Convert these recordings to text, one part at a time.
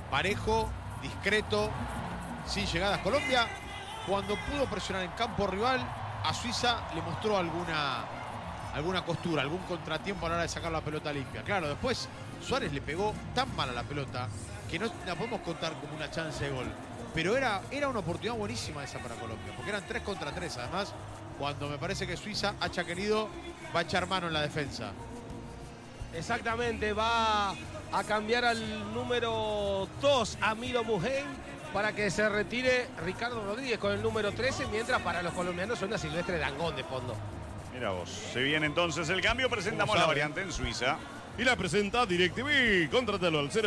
parejo, discreto, sin llegadas. Colombia, cuando pudo presionar en campo rival, a Suiza le mostró alguna costura, algún contratiempo a la hora de sacar la pelota limpia. Claro, después Suárez le pegó tan mal a la pelota que no la podemos contar como una chance de gol. Pero era una oportunidad buenísima esa para Colombia, porque eran 3 contra 3. Además, cuando me parece que Suiza, hacha querido, va a echar mano en la defensa. Exactamente, va a cambiar al número 2 a Milo Mugen para que se retire Ricardo Rodríguez con el número 13, mientras para los colombianos suena Silvestre Dangond de fondo. Mira vos, se viene entonces el cambio, presentamos la variante en Suiza. Y la presenta DirecTV. Contrátalo al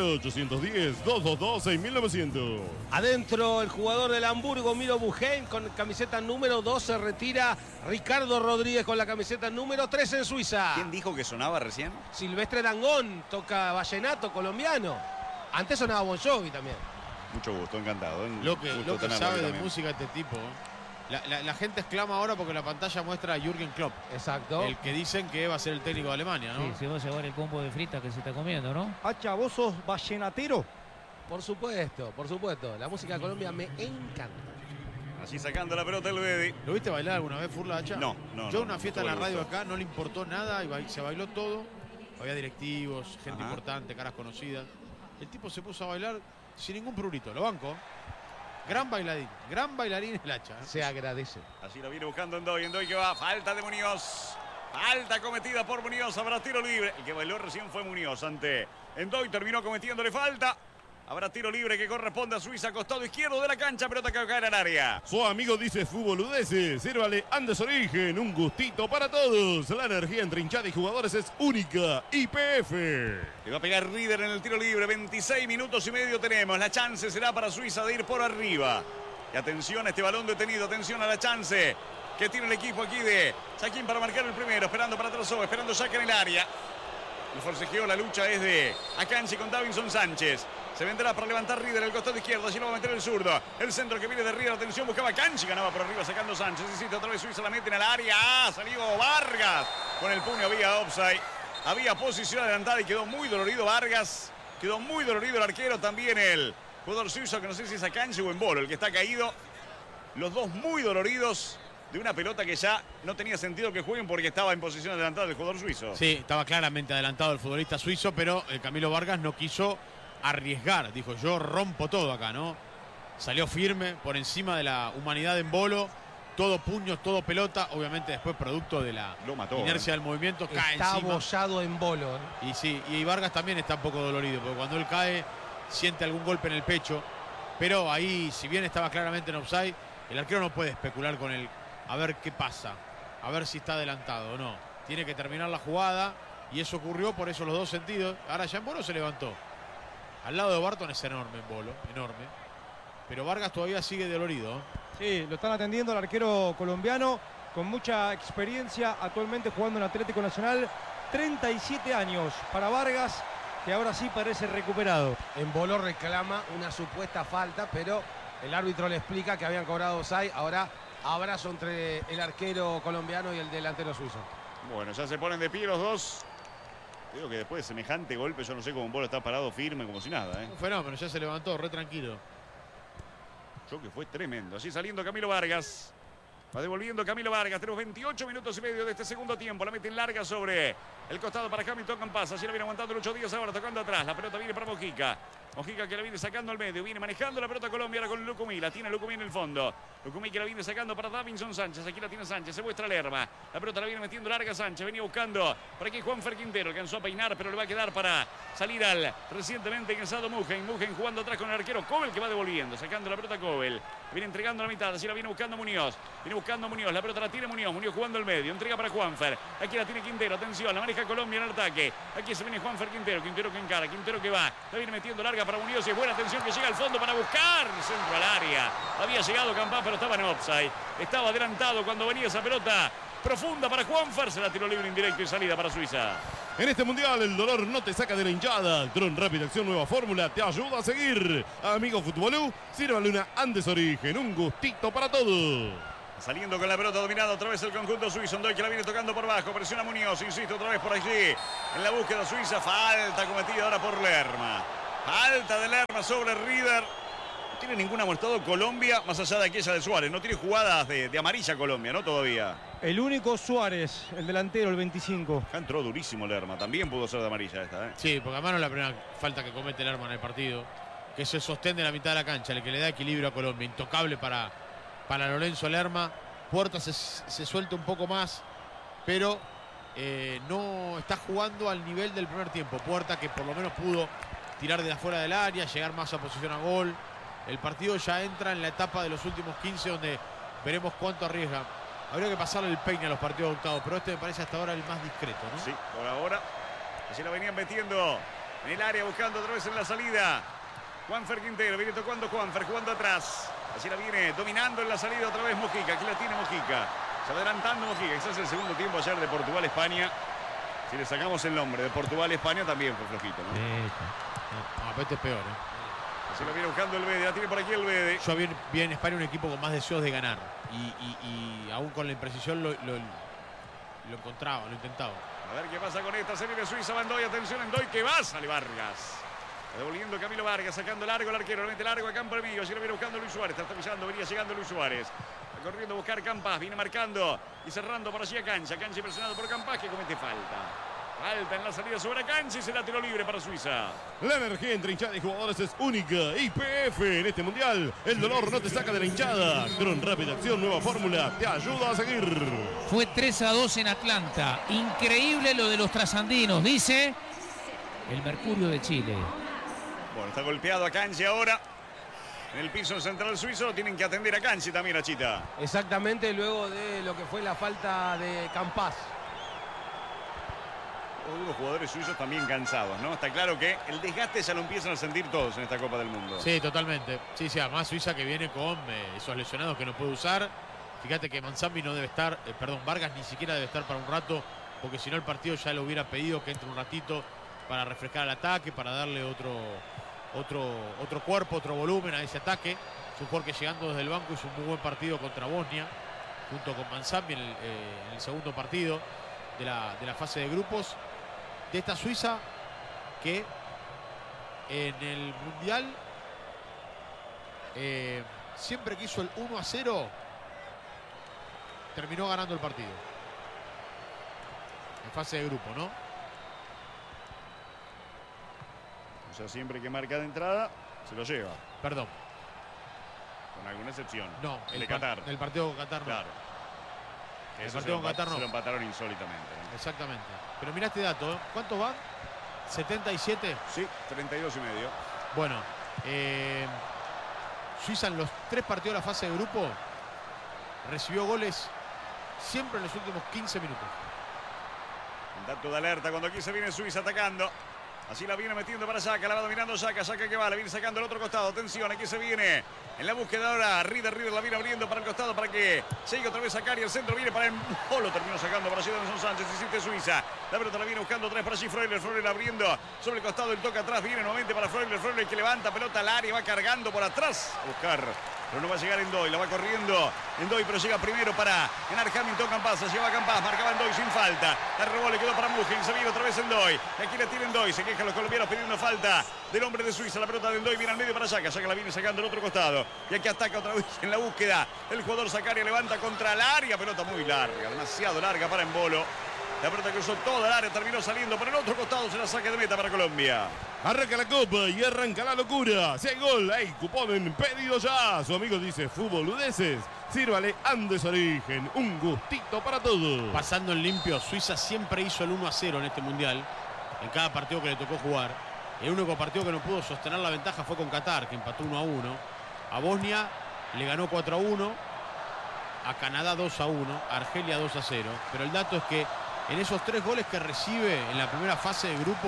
0810-222-6900. Adentro el jugador del Hamburgo, Milo Mugen, con camiseta número 2, se retira Ricardo Rodríguez con la camiseta número 3 en Suiza. ¿Quién dijo que sonaba recién? Silvestre Dangond, toca vallenato colombiano. Antes sonaba Bon Jovi también. Mucho gusto, encantado. Lo que sabe de música este tipo. La gente exclama ahora porque la pantalla muestra a Jürgen Klopp. Exacto. El que dicen que va a ser el técnico de Alemania, ¿no? Sí, se va a llevar el combo de fritas que se está comiendo, ¿no? Hacha, ¿vos sos vallenatero? Por supuesto, por supuesto. La música de Colombia me encanta. Así sacando la pelota el Bedi. ¿Lo viste bailar alguna vez, Furla, Hacha? No. Yo una fiesta en la radio acá, no le importó nada, y se bailó todo. Había directivos, gente importante, caras conocidas. El tipo se puso a bailar sin ningún prurito. Lo banco. Gran bailarín el Hacha. Se agradece. Así lo viene buscando Endoy que va, falta de Muñoz. Falta cometida por Muñoz, habrá tiro libre. El que bailó recién fue Muñoz ante Endoy, terminó cometiéndole falta. Habrá tiro libre que corresponde a Suiza, costado izquierdo de la cancha, pelota que va a caer al área. Su amigo dice Fútbol UDS, sírvale Andes Origen, un gustito para todos. La energía entre hinchada y jugadores es única. YPF. Le va a pegar Rieder en el tiro libre, 26 minutos y medio tenemos. La chance será para Suiza de ir por arriba. Y atención a este balón detenido, atención a la chance que tiene el equipo aquí de Saquín para marcar el primero, esperando para Trasó, esperando Saca en el área. El forcejeo, la lucha es de Akanji con Davinson Sánchez. Se vendrá para levantar Rieder el costado izquierdo. Allí lo va a meter el zurdo. El centro que viene de Rieder. Atención, buscaba Akanji. Ganaba por arriba sacando Sánchez. Insiste otra vez Suiza. La meten al área. Salió Vargas. Con el puño había offside. Había posición adelantada y quedó muy dolorido Vargas. Quedó muy dolorido el arquero. También el jugador suizo, que no sé si es Akanji o Embolo el que está caído. Los dos muy doloridos de una pelota que ya no tenía sentido que jueguen porque estaba en posición adelantada el jugador suizo. Sí, estaba claramente adelantado el futbolista suizo, pero Camilo Vargas no quiso arriesgar. Dijo, yo rompo todo acá, ¿no? Salió firme por encima de la humanidad de Embolo. Todo puños, todo pelota. Obviamente después producto de la inercia del movimiento cae está encima. abollado en Embolo, ¿eh? Y sí, y Vargas también está un poco dolorido, porque cuando él cae siente algún golpe en el pecho. Pero ahí, si bien estaba claramente en offside, el arquero no puede especular con él. A ver qué pasa, a ver si está adelantado o no. Tiene que terminar la jugada y eso ocurrió, por eso los dos sentidos. Ahora ya Embolo se levantó. Al lado de Barton es enorme Embolo, enorme. Pero Vargas todavía sigue dolorido. Sí, lo están atendiendo al arquero colombiano con mucha experiencia, actualmente jugando en Atlético Nacional. 37 años para Vargas, que ahora sí parece recuperado. Embolo reclama una supuesta falta, pero el árbitro le explica que habían cobrado offside. Ahora abrazo entre el arquero colombiano y el delantero suizo. Bueno, ya se ponen de pie los dos. Digo que después de semejante golpe, yo no sé cómo Embolo está parado firme como si nada, ¿eh? Un fenómeno, ya se levantó, re tranquilo. Yo que fue tremendo. Así saliendo Camilo Vargas. Va devolviendo Camilo Vargas. Tenemos 28 minutos y medio de este segundo tiempo. La meten larga sobre el costado para Hamilton Campaz. Así la viene aguantando el 8 días ahora, tocando atrás. La pelota viene para Mojica. Mojica que la viene sacando al medio. Viene manejando la pelota Colombia ahora con Lucumí. La tiene Lucumí en el fondo. Lucumí que la viene sacando para Davinson Sánchez. Aquí la tiene Sánchez. Se muestra Lerma. La pelota la viene metiendo larga Sánchez. Venía buscando por aquí Juanfer Quintero. Alcanzó a peinar, pero le va a quedar para salir al recientemente ingresado Mugen. Mugen jugando atrás con el arquero Kobel, que va devolviendo. Sacando la pelota Kobel. Viene entregando la mitad. Así la viene buscando Muñoz. Viene buscando Muñoz. La pelota la tiene Muñoz. Muñoz jugando al medio. Entrega para Juanfer. Aquí la tiene Quintero. Atención. La maneja Colombia en el ataque. Aquí se viene Juanfer Quintero. Quintero que encara. Quintero que va. La viene metiendo larga para Muñoz. Y es buena atención que llega al fondo para buscar centro al área. Había llegado Campás, pero estaba en offside. Estaba adelantado cuando venía esa pelota profunda para Juanfer. Se la tiró libre indirecto y salida para Suiza. En este mundial el dolor no te saca de la hinchada. Dron Rápida Acción Nueva Fórmula te ayuda a seguir. Amigo futbolú, sírvale una Andes Origen. Un gustito para todos. Saliendo con la pelota dominada otra vez el conjunto suizo. Endoy que la viene tocando por bajo. Presiona Muñoz. Insisto otra vez por allí. En la búsqueda suiza. Falta cometida ahora por Lerma. Falta de Lerma sobre River. No tiene ningún amonestado Colombia, más allá de aquella de Suárez. No tiene jugadas de amarilla Colombia, ¿no? Todavía. El único Suárez, el delantero, el 25. Acá entró durísimo Lerma. También pudo ser de amarilla esta, ¿eh? Sí, porque además no es la primera falta que comete Lerma en el partido. Que se sostiene la mitad de la cancha, el que le da equilibrio a Colombia. Intocable para Lorenzo Lerma. Puerta se suelta un poco más, pero no está jugando al nivel del primer tiempo. Puerta que por lo menos pudo tirar de afuera del área, llegar más a posición a gol. El partido ya entra en la etapa de los últimos 15 donde veremos cuánto arriesga. Habría que pasarle el peine a los partidos de octavos, pero este me parece hasta ahora el más discreto, ¿no? Sí, por ahora. Así la venían metiendo en el área, buscando otra vez en la salida. Juanfer Quintero, viene tocando Juanfer, jugando atrás. Así la viene dominando en la salida otra vez Mojica. Aquí la tiene Mojica. Se va adelantando Mojica. Quizás el segundo tiempo ayer de Portugal-España. Si le sacamos el nombre de Portugal-España también fue flojito, ¿no? No, pero este es peor, ¿eh? Así lo viene buscando el Bede. La tiene por aquí el Bede. Yo vi en España un equipo con más deseos de ganar. Y aún con la imprecisión lo encontraba, lo intentaba. A ver qué pasa con esta. Se viene Suiza, Bandoy. Atención, Endoy que va. Sale Vargas. Devolviendo Camilo Vargas, sacando largo el arquero, le mete largo a campo enemigo. Así lo viene buscando Luis Suárez. Está avisando, venía llegando Luis Suárez. Está corriendo a buscar Campas, viene marcando y cerrando por allí a Cancha. Cancha presionado por Campas que comete falta. Falta en la salida sobre Cancha y será tiro libre para Suiza. La energía entre hinchada y jugadores es única. YPF en este mundial. El dolor no te saca de la hinchada. Dron Rápida Acción, nueva fórmula, te ayuda a seguir. Fue 3-2 en Atlanta. Increíble lo de los trasandinos, dice el Mercurio de Chile. Bueno, está golpeado a Canchi ahora. En el piso central suizo tienen que atender a Canchi también, a Chita. Exactamente, luego de lo que fue la falta de Campas. Los jugadores suizos también cansados, ¿no? Está claro que el desgaste ya lo empiezan a sentir todos en esta Copa del Mundo. Sí, totalmente. Sí, además Suiza que viene con esos lesionados que no puede usar. Fíjate que Manzambi no debe estar, Vargas ni siquiera debe estar para un rato, porque si no el partido ya le hubiera pedido que entre un ratito para refrescar el ataque, para darle otro cuerpo, otro volumen a ese ataque. Es un jugador que llegando desde el banco hizo un muy buen partido contra Bosnia, junto con Manzambi en el segundo partido de la fase de grupos. De esta Suiza que en el Mundial siempre que hizo el 1-0 terminó ganando el partido. En fase de grupo, ¿no? O sea, siempre que marca de entrada, se lo lleva. Perdón. Con alguna excepción. No, el de Qatar. El partido con Qatar no. Claro. El partido con Qatar no. Se lo empataron insólitamente, ¿no? Exactamente. Pero mira este dato, ¿eh? ¿Cuántos van? 77. Sí, 32 y medio. Bueno, Suiza en los 3 partidos de la fase de grupo recibió goles siempre en los últimos 15 minutos. Un dato de alerta cuando aquí se viene Suiza atacando. Así la viene metiendo para Xhaka, la va dominando Xhaka que va, la viene sacando al otro costado. Atención, aquí se viene en la búsqueda ahora. Rieder la viene abriendo para el costado para que siga otra vez Sakari. El centro viene para el lo terminó sacando para allí Davinson Sánchez. Insiste Suiza. La pelota la viene buscando otra vez para allí Freuler abriendo sobre el costado. El toque atrás viene nuevamente para Freuler que levanta pelota al área, va cargando por atrás a buscar. Pero no va a llegar Endoy, la va corriendo Endoy, pero llega primero para ganar Hamilton Campas, se lleva Campas, marcaba Endoy sin falta. La robó, le quedó para Mugen, se viene otra vez Endoy. Y aquí la tiene Endoy, se quejan los colombianos pidiendo falta del hombre de Suiza. La pelota de Endoy viene al medio para Xhaka la viene sacando al otro costado. Y aquí ataca otra vez en la búsqueda. El jugador Zakaria levanta contra el área, pelota muy larga, demasiado larga para Embolo. La pelota cruzó toda el área, terminó saliendo por el otro costado, se la saque de meta para Colombia. Arranca la copa y arranca la locura. Si hay gol, hay cupón en pedido ya. Su amigo dice Fútbol Udeces. Sírvale Andes Origen. Un gustito para todos. Pasando en limpio, Suiza siempre hizo el 1-0 en este mundial. En cada partido que le tocó jugar. El único partido que no pudo sostener la ventaja fue con Qatar, que empató 1-1. A Bosnia le ganó 4-1. A Canadá 2-1. A Argelia 2-0. Pero el dato es que en esos 3 goles que recibe en la primera fase de grupo,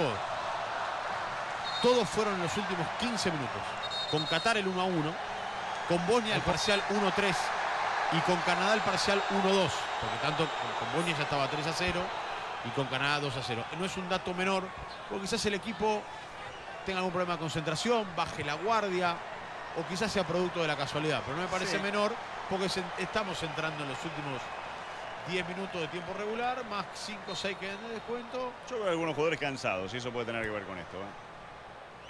todos fueron en los últimos 15 minutos. Con Qatar el 1-1, con Bosnia el parcial 1-3 y con Canadá el parcial 1-2. Porque tanto con Bosnia ya estaba 3-0 y con Canadá 2-0. No es un dato menor, porque quizás el equipo tenga algún problema de concentración, baje la guardia, o quizás sea producto de la casualidad. Pero no me parece menor, porque estamos entrando en los últimos 10 minutos de tiempo regular, más 5 o 6 que en el descuento. Yo veo algunos jugadores cansados y eso puede tener que ver con esto, ¿eh?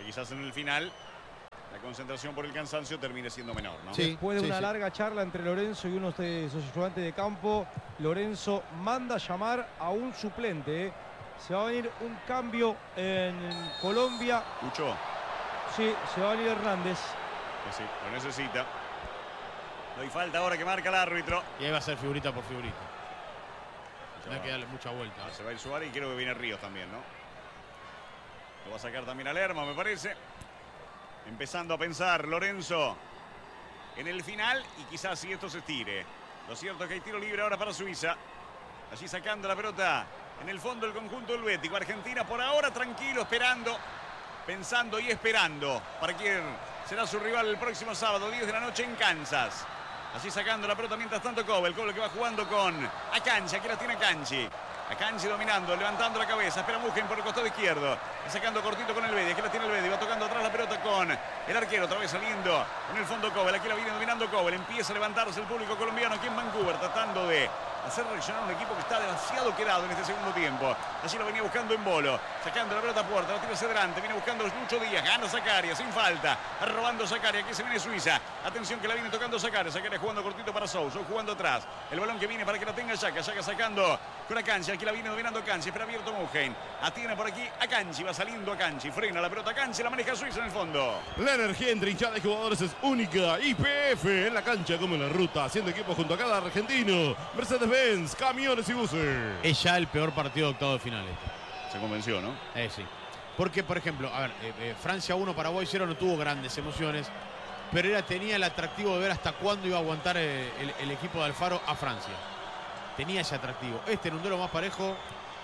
Que quizás en el final la concentración por el cansancio termine siendo menor, ¿no? Sí. Después de una larga charla entre Lorenzo y uno de sus ayudantes de campo, Lorenzo manda a llamar a un suplente. Se va a venir un cambio en Colombia. Cucho. Sí, se va a venir Hernández. Que sí, lo necesita. No hay falta ahora que marca el árbitro. Y ahí va a ser figurita por figurita. No hay que darle mucha vuelta. Se va a ir Suárez y creo que viene Ríos también, ¿no? Lo va a sacar también a Lerma, me parece. Empezando a pensar Lorenzo en el final y quizás si esto se estire. Lo cierto es que hay tiro libre ahora para Suiza. Allí sacando la pelota en el fondo el conjunto helvético. Argentina por ahora tranquilo, esperando, pensando y esperando para quien será su rival el próximo sábado, 10 de la noche en Kansas. Así sacando la pelota mientras tanto Kobel que va jugando con Akanji. Aquí la tiene Akanji. Akanji dominando, levantando la cabeza. Espera Mugen por el costado izquierdo. Sacando cortito con el Bedi. Aquí la tiene el Bedi. Va tocando atrás la pelota con el arquero. Otra vez saliendo en el fondo Kobel. Aquí la viene dominando Kobel. Empieza a levantarse el público colombiano aquí en Vancouver. Tratando de hacer reaccionar a un equipo que está demasiado quedado en este segundo tiempo. Allí lo venía buscando en Bolo. Sacando la pelota a puerta. La tira hacia adelante. Viene buscando Lucho Díaz. Gana Zakaria sin falta. Robando Zakaria. Aquí se viene Suiza. Atención que la viene tocando Zakaria. Zakaria jugando cortito para Sousa. Jugando atrás. El balón que viene para que la tenga Xhaka. Xhaka sacando con Akanji. Aquí la viene dominando Akanji. Espera abierto Mugen. Atiene por aquí Akanji. Va saliendo Akanji. Frena la pelota Akanji. La maneja Suiza en el fondo. La energía entre hinchada de jugadores es única. YPF en la cancha como en la ruta. Haciendo equipo junto a cada argentino. Mercedes-Benz, camiones y buses. Es ya el peor partido de octavo de final este. Se convenció, ¿no? Sí. Porque, por ejemplo, a ver, Francia 1, Paraguay 0 no tuvo grandes emociones, pero tenía el atractivo de ver hasta cuándo iba a aguantar el equipo de Alfaro a Francia. Tenía ese atractivo. En un duelo más parejo,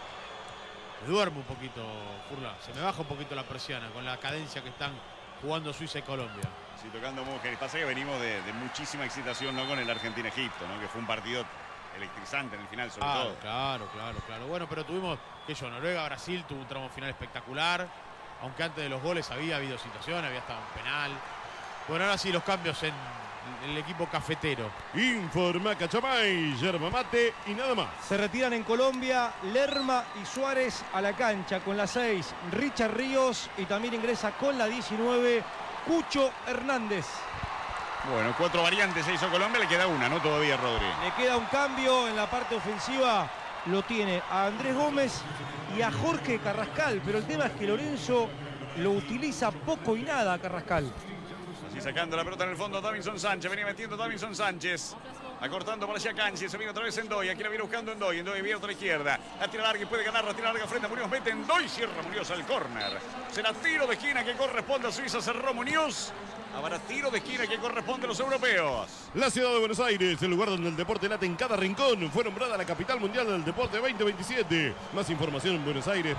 me duermo un poquito, Furla. Se me baja un poquito la persiana con la cadencia que están jugando Suiza y Colombia. Sí, tocando Mugen. Pasa que venimos de muchísima excitación, ¿no? Con el Argentina-Egipto, ¿no? Que fue un partido electrizante en el final, sobre todo. Claro. Bueno, pero tuvimos, Noruega, Brasil tuvo un tramo final espectacular. Aunque antes de los goles había habido situación, había estado un penal. Bueno, ahora sí los cambios en el equipo cafetero. Informa Cachamay, yerba mate y nada más. Se retiran en Colombia Lerma y Suárez a la cancha con la 6. Richard Ríos y también ingresa con la 19 Cucho Hernández. Bueno, 4 variantes se hizo Colombia, le queda una, ¿no? Todavía, Rodri. Le queda un cambio en la parte ofensiva. Lo tiene a Andrés Gómez y a Jorge Carrascal. Pero el tema es que Lorenzo lo utiliza poco y nada a Carrascal. Así sacando la pelota en el fondo Davinson Sánchez. Venía metiendo Davinson Sánchez. Acortando para allá Akanji. Se viene otra vez Endoy. Aquí la viene buscando Endoy. Endoy abierto a la izquierda. La tira larga y puede ganar. La tira larga frente a Muñoz. Mete Endoy. Cierra Muñoz al córner. Será tiro de esquina que corresponde a Suiza. Cerró Muñoz. Habrá tiro de esquina que corresponde a los europeos. La ciudad de Buenos Aires, el lugar donde el deporte late en cada rincón, fue nombrada la capital mundial del deporte 2027. Más información en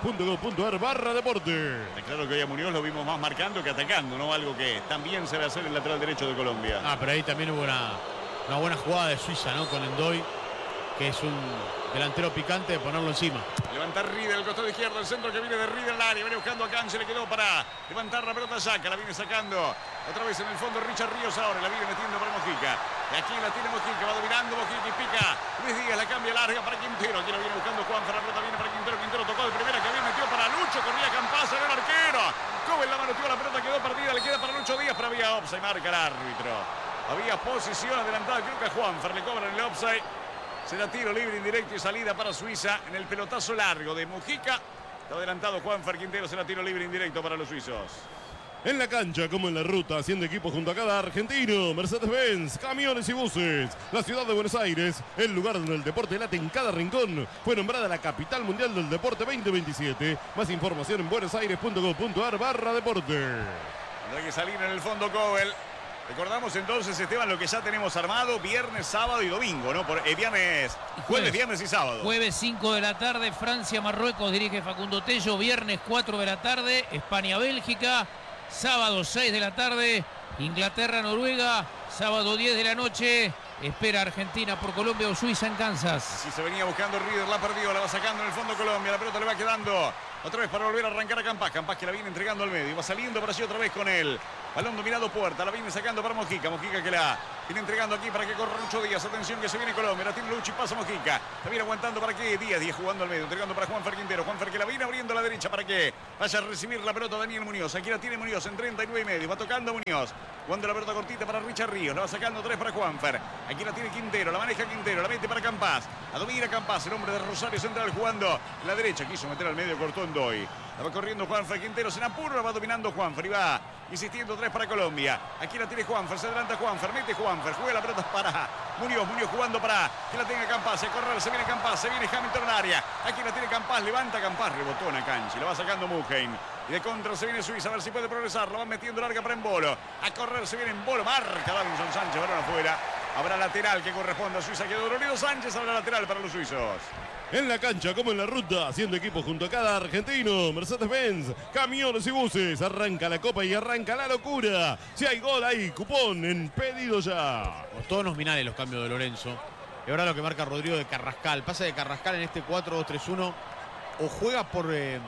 buenosaires.gov.ar/deporte. Está claro que hoy a Muñoz lo vimos más marcando que atacando, ¿no? Algo que también se debe hacer el lateral derecho de Colombia. Pero ahí también hubo una buena jugada de Suiza, ¿no? Con Endoy, que es un delantero picante, de ponerlo encima. Levanta Riedel al costado izquierdo, el centro que viene de Riedel al área, viene buscando a Akanji, le quedó para levantar la pelota Xhaka, la viene sacando otra vez en el fondo Richard Ríos ahora, la viene metiendo para Mojica. Y aquí la tiene Mojica, va dominando Mojica y pica Luis Díaz, la cambia larga para Quintero, aquí la viene buscando Juanfer, la pelota viene para Quintero, Quintero tocó de primera, que bien metió para Lucho, corría Campazzo, era el arquero. Cobel la manoteó, la pelota quedó perdida, le queda para Lucho Díaz, pero había offside, marca el árbitro. Había posición adelantada, creo que a Juanfer le cobran el offside. Será tiro libre indirecto y salida para Suiza en el pelotazo largo de Mojica. Está adelantado Juanfer Quintero, será tiro libre indirecto para los suizos. En la cancha como en la ruta, haciendo equipo junto a cada argentino. Mercedes-Benz, camiones y buses. La ciudad de Buenos Aires, el lugar donde el deporte late en cada rincón, fue nombrada la capital mundial del deporte 2027. Más información en buenosaires.gov.ar/deporte. Tendrá que salir en el fondo Kobel. Recordamos entonces, Esteban, lo que ya tenemos armado viernes, sábado y domingo, ¿no? Jueves, viernes y sábado. Jueves 5 de la tarde, Francia-Marruecos, dirige Facundo Tello. Viernes 4 de la tarde, España-Bélgica. Sábado 6 de la tarde, Inglaterra-Noruega. Sábado 10 de la noche, espera Argentina por Colombia o Suiza en Kansas. Si se venía buscando Rieder, la perdió, la va sacando en el fondo Colombia. La pelota le va quedando Otra vez para volver a arrancar a Campas. Campas que la viene entregando al medio. Va saliendo para allí otra vez con él. Balón dominado Puerta. La viene sacando para Mojica. Mojica que la viene entregando aquí para que corra Lucho Díaz. Atención que se viene Colombia. La tiene Lucho y pasa Mojica. La viene aguantando para que Díaz. Díaz jugando al medio. Entregando para Juanfer Quintero. Juanfer que la viene abriendo a la derecha para que vaya a recibir la pelota Daniel Muñoz. Aquí la tiene Muñoz en 39 y medio. Va tocando Muñoz. Jugando la pelota cortita para Richard Ríos. La va sacando 3 para Juanfer. Aquí la tiene Quintero. La maneja Quintero. La mete para Campas. La domina Campas. El hombre de Rosario Central jugando la derecha. Quiso meter al medio. Cortó en Doy. La va corriendo Juanfer Quintero. Se apura. La va dominando Juanfer. Y va insistiendo 3 para Colombia. Aquí la tiene Juanfer. Se adelanta Juanfer. Mete Juanfer. Juega la pelota para Muñoz. Muñoz jugando para que la tenga Campas. A correr. Se viene Campas. Se viene Hamilton en área. Aquí la tiene Campas. Levanta Campas. Rebotó en Canchi. La va sacando Muheim. Y de contra se viene Suiza. A ver si puede progresar. La van metiendo larga para Embolo. A correr. Se viene Embolo. Marca Davinson Sánchez. Balón afuera. Habrá lateral que corresponde a Suiza. Quedó Dolorido Sánchez. Habrá lateral para los suizos. En la cancha como en la ruta, haciendo equipo junto a cada argentino. Mercedes-Benz, camiones y buses. Arranca la copa y arranca la locura. Si hay gol, hay cupón en pedido ya. Todos nominales los cambios de Lorenzo. Y ahora lo que marca Rodrigo de Carrascal. Pasa de Carrascal en este 4-2-3-1. O juega por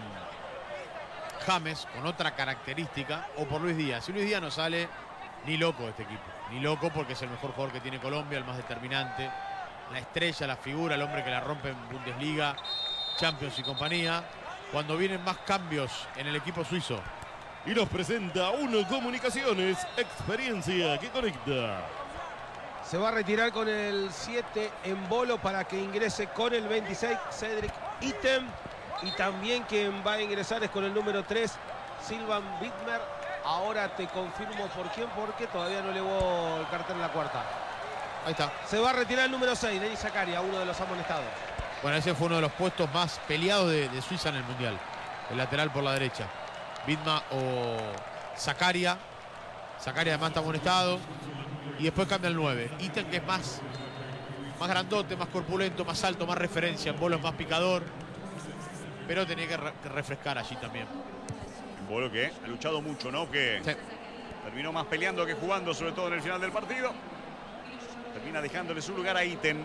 James, con otra característica, o por Luis Díaz. Si Luis Díaz no sale, ni loco de este equipo. Ni loco porque es el mejor jugador que tiene Colombia, el más determinante. La estrella, la figura, el hombre que la rompe en Bundesliga, Champions y compañía. Cuando vienen más cambios en el equipo suizo. Y nos presenta Uno Comunicaciones, experiencia que conecta. Se va a retirar con el 7 Embolo para que ingrese con el 26 Cedric Item. Y también quien va a ingresar es con el número 3 Silvan Wittmer. Ahora te confirmo por quién, porque todavía no elevó el cartel en la cuarta. Ahí está. Se va a retirar el número 6, Denis Zakaria, uno de los amonestados. Bueno, ese fue uno de los puestos más peleados de Suiza en el Mundial. El lateral por la derecha. Widmer o Zakaria. Zakaria además está amonestado. Y después cambia el 9. Iten, que es más grandote, más corpulento, más alto, más referencia. Embolo es más picador. Pero tenía que refrescar allí también. Embolo que ha luchado mucho, ¿no? Que Sí. terminó más peleando que jugando, sobre todo en el final del partido. Termina dejándole su lugar a Iten.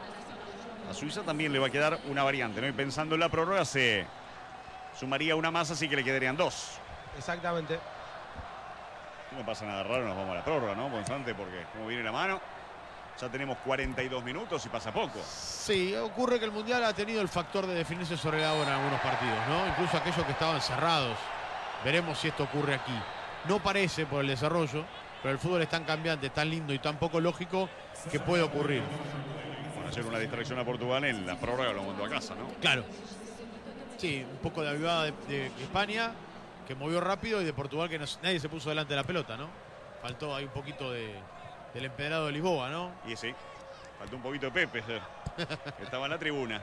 A Suiza también le va a quedar una variante, ¿no? Y pensando en la prórroga se sumaría una más, así que le quedarían 2. Exactamente. No pasa nada raro, nos vamos a la prórroga, ¿no? Constante, porque como viene la mano, ya tenemos 42 minutos y pasa poco. Sí, ocurre que el Mundial ha tenido el factor de definirse sobre la hora en algunos partidos, ¿no? Incluso aquellos que estaban cerrados. Veremos si esto ocurre aquí. No parece por el desarrollo, pero el fútbol es tan cambiante, tan lindo y tan poco lógico que puede ocurrir. Bueno, hacer una distracción a Portugal en la prórroga lo mandó a casa, ¿no? Claro. Sí, un poco de avivada de España, que movió rápido, y de Portugal, que nadie se puso delante de la pelota, ¿no? Faltó ahí un poquito del empedrado de Lisboa, ¿no? Y sí, faltó un poquito de Pepe, que estaba en la tribuna.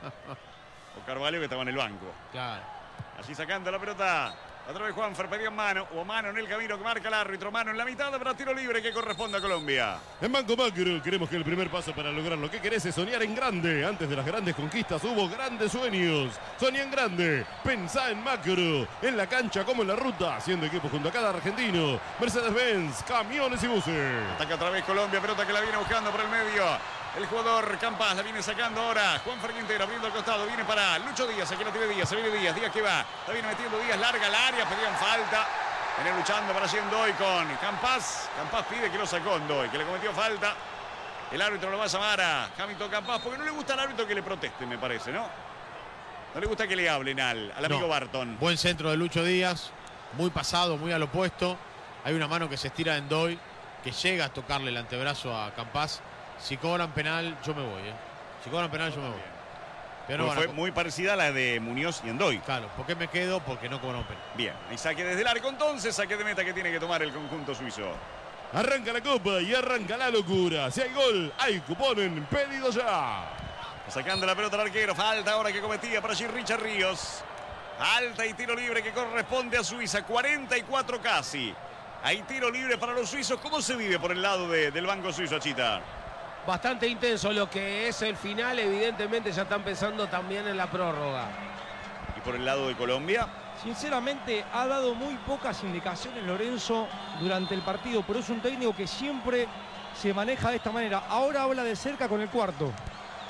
O Carvalho, que estaba en el banco. Claro. Allí sacando la pelota. Otra vez Juanfer pedía mano. Hubo mano en el camino que marca el árbitro. Mano en la mitad para tiro libre que corresponde a Colombia. En Banco Macro queremos que el primer paso para lograr lo que querés es soñar en grande. Antes de las grandes conquistas hubo grandes sueños. Soñá en grande, pensá en macro. En la cancha como en la ruta, haciendo equipo junto a cada argentino. Mercedes-Benz, camiones y buses. Ataca otra vez Colombia, pelota que la viene buscando por el medio. El jugador Campas la viene sacando ahora. Juanfer Quintero abriendo al costado. Viene para Lucho Díaz. Aquí la tiene Díaz. Se viene Díaz. Díaz que va. La viene metiendo Díaz. Larga al área. Pedían falta. Viene luchando para allí Doy con Campas. Campas pide que lo sacó Doy, que le cometió falta. El árbitro lo va a llamar a Hamilton Campas porque no le gusta al árbitro que le proteste, me parece, ¿no? No le gusta que le hablen al amigo No. Barton. Buen centro de Lucho Díaz. Muy pasado, muy al opuesto. Hay una mano que se estira en Doy, que llega a tocarle el antebrazo a Campas. Si cobran penal, yo me voy, ¿eh? Si cobran penal, yo me voy. Pero no Porque van a fue muy parecida a la de Muñoz y Endoy. Claro, ¿por qué me quedo? Porque no cobran penal. Bien, ahí saque desde el arco entonces, saque de meta que tiene que tomar el conjunto suizo. Arranca la copa y arranca la locura. Si hay gol, hay cupón en pedido ya. Sacando la pelota al arquero, falta ahora que cometía para allí Richard Ríos. Falta y tiro libre que corresponde a Suiza, 44 casi. Hay tiro libre para los suizos. ¿Cómo se vive por el lado del banco suizo, Achita? Bastante intenso lo que es el final. Evidentemente ya están pensando también en la prórroga. Y por el lado de Colombia, Sinceramente ha dado muy pocas indicaciones Lorenzo durante el partido, pero es un técnico que siempre se maneja de esta manera. Ahora habla de cerca con el cuarto.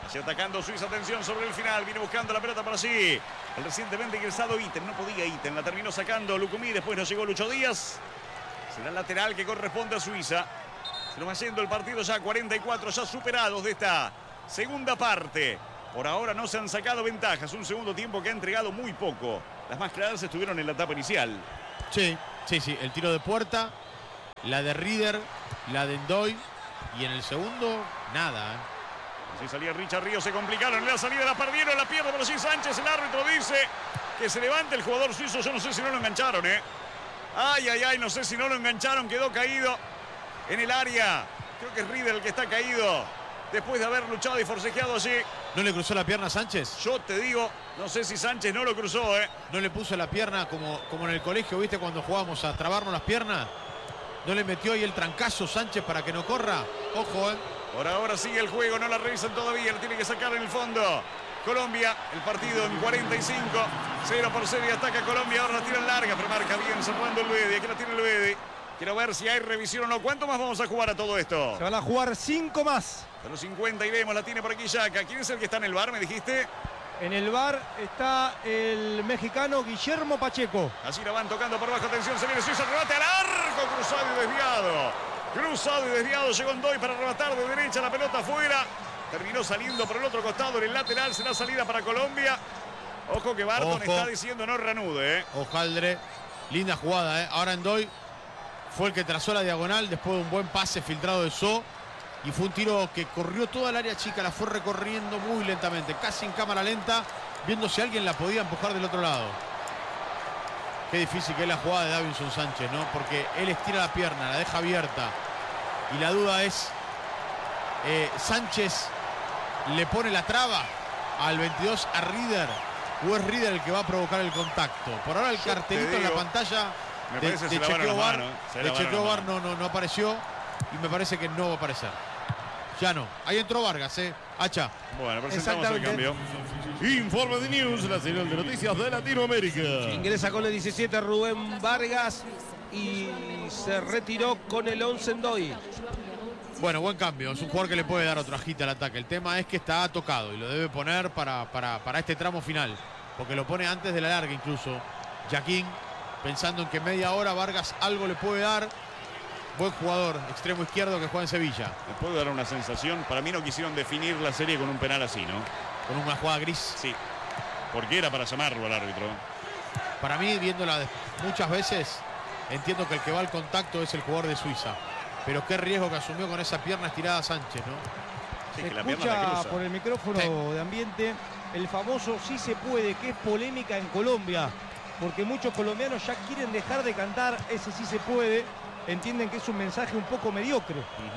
Así atacando Suiza, atención sobre el final. Viene buscando la pelota para sí. El recientemente ingresado Itten. No podía Itten. La terminó sacando Lucumí. Después nos llegó Lucho Díaz. Será el lateral que corresponde a Suiza. Se nos va haciendo el partido ya 44, ya superados de esta segunda parte. Por ahora no se han sacado ventajas. Un segundo tiempo que ha entregado muy poco. Las más claras estuvieron en la etapa inicial. Sí. El tiro de puerta, la de Rieder, la de Ndoye. Y en el segundo, nada. Así salía Richard Ríos, se complicaron. En la salida la perdieron, la pierde por allí Sánchez. El árbitro dice que se levante el jugador suizo. Yo no sé si no lo engancharon, Ay, no sé si no lo engancharon. Quedó caído en el área. Creo que es Rieder el que está caído después de haber luchado y forcejeado allí. ¿No le cruzó la pierna a Sánchez? Yo te digo, no sé si Sánchez no lo cruzó, ¿No le puso la pierna como en el colegio, viste, cuando jugábamos a trabarnos las piernas? ¿No le metió ahí el trancazo Sánchez para que no corra? Ojo, Por ahora sigue el juego, no la revisan todavía, la tiene que sacar en el fondo. Colombia, el partido en 45, 0-0 y ataca Colombia, ahora la tiran larga, pero marca bien cerrando el Bedi. Aquí la tiene el Bedi. Quiero ver si hay revisión o no. ¿Cuánto más vamos a jugar a todo esto? Se van a jugar 5 más. A los 50 y vemos, la tiene por aquí Yaka. ¿Quién es el que está en el bar, me dijiste? En el bar está el mexicano Guillermo Pacheco. Así la van tocando por abajo, atención, se viene Suiza, remate al arco, cruzado y desviado. Cruzado y desviado, llegó Ndoye para rematar de derecha, la pelota afuera. Terminó saliendo por el otro costado, en el lateral, será salida para Colombia. Ojo que Barton está diciendo no reanude, Hojaldre, linda jugada, Ahora Ndoye fue el que trazó la diagonal después de un buen pase filtrado de So. Y fue un tiro que corrió toda el área chica, la fue recorriendo muy lentamente, casi en cámara lenta, viendo si alguien la podía empujar del otro lado. Qué difícil que es la jugada de Davinson Sánchez, ¿no? Porque él estira la pierna, la deja abierta. Y la duda es, ¿Sánchez le pone la traba al 22 a Rieder? ¿O es Rieder el que va a provocar el contacto? Por ahora el cartelito en la pantalla de chequeo VAR no apareció. Y me parece que no va a aparecer. Ya no. Ahí entró Vargas, Hacha. Bueno, presentamos el cambio. Informe de News, la señal de noticias de Latinoamérica. Ingresa con el 17 Rubén Vargas y se retiró con el 11 Ndoye. Bueno, buen cambio. Es un jugador que le puede dar otro agite al ataque. El tema es que está tocado y lo debe poner para este tramo final. Porque lo pone antes de la larga incluso. Jaquín, pensando en que media hora Vargas algo le puede dar. Buen jugador, extremo izquierdo que juega en Sevilla. ¿Me puedo dar una sensación? Para mí no quisieron definir la serie con un penal así, ¿no? Con una jugada gris. Sí, porque era para llamarlo al árbitro. Para mí, viéndola muchas veces, entiendo que el que va al contacto es el jugador de Suiza. Pero qué riesgo que asumió con esa pierna estirada Sánchez, ¿no? Sí, Se que la pierna la escucha cruza. por el micrófono de ambiente el famoso sí se puede, que es polémica en Colombia. Porque muchos colombianos ya quieren dejar de cantar ese sí se puede. Entienden que es un mensaje un poco mediocre.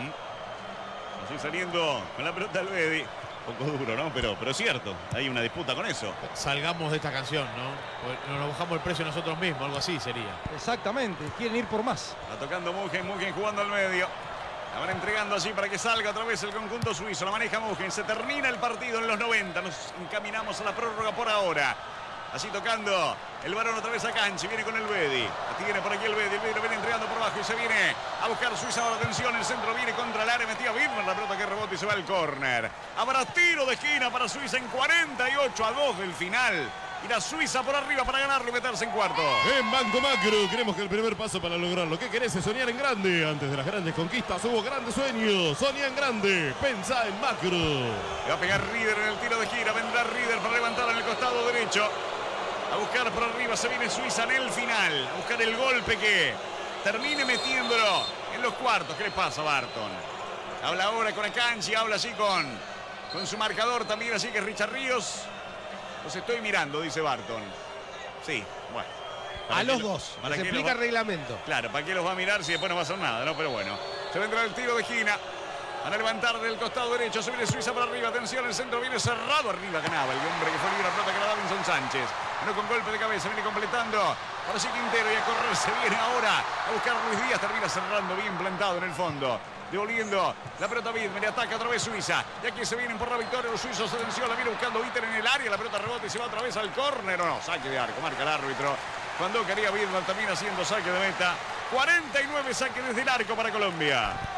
Así saliendo con la pelota del Bedi. Un poco duro, ¿no? Pero es cierto, hay una disputa con eso. Salgamos de esta canción, ¿no? Nos bajamos el precio nosotros mismos, algo así sería. Exactamente, quieren ir por más. Está tocando Mugen jugando al medio. La van entregando allí para que salga otra vez el conjunto suizo. La maneja Mugen. Se termina el partido en los 90. Nos encaminamos a la prórroga por ahora. Así tocando el varón otra vez a Canchi. Viene con el Bedi. La tiene por aquí el Bedi. El Bedi lo viene entregando por abajo y se viene a buscar Suiza. Ahora atención. El centro viene contra el área. Metía Widmer. La pelota que rebota y se va al córner. Habrá tiro de esquina para Suiza en 48-2 del final. Irá Suiza por arriba para ganarlo y meterse en cuarto. En Banco Macro creemos que el primer paso para lograr lo que querés es soñar en grande. Antes de las grandes conquistas hubo grandes sueños. Soñá en grande. Pensá en Macro. Le va a pegar Rieder en el tiro de gira. Vendrá Rieder para levantar en el costado derecho. A buscar por arriba, se viene Suiza en el final. A buscar el golpe que termine metiéndolo en los cuartos. ¿Qué le pasa a Barton? Habla ahora con Akanji, habla así con su marcador también, así que es Richard Ríos. Los estoy mirando, dice Barton. Sí, bueno. A los dos, les explica el reglamento. Claro, ¿para qué los va a mirar si después no va a hacer nada, no? Pero bueno, se vendrá el tiro de esquina. Van a levantar del costado derecho, se viene Suiza para arriba, atención, el centro viene cerrado arriba, ganaba el hombre que fue libre, la pelota que era Davinson Sánchez. No con golpe de cabeza, viene completando para sí Quintero y a correr se viene ahora a buscar Luis Díaz, termina cerrando bien plantado en el fondo. Devolviendo la pelota a Widmer, ataca otra vez Suiza. Y aquí se vienen por la victoria los suizos, atención, la viene buscando Víter en el área, la pelota rebota y se va otra vez al córner, o no, saque de arco, marca el árbitro. Cuando quería Widmer también haciendo saque de meta. 49 saque desde el arco para Colombia.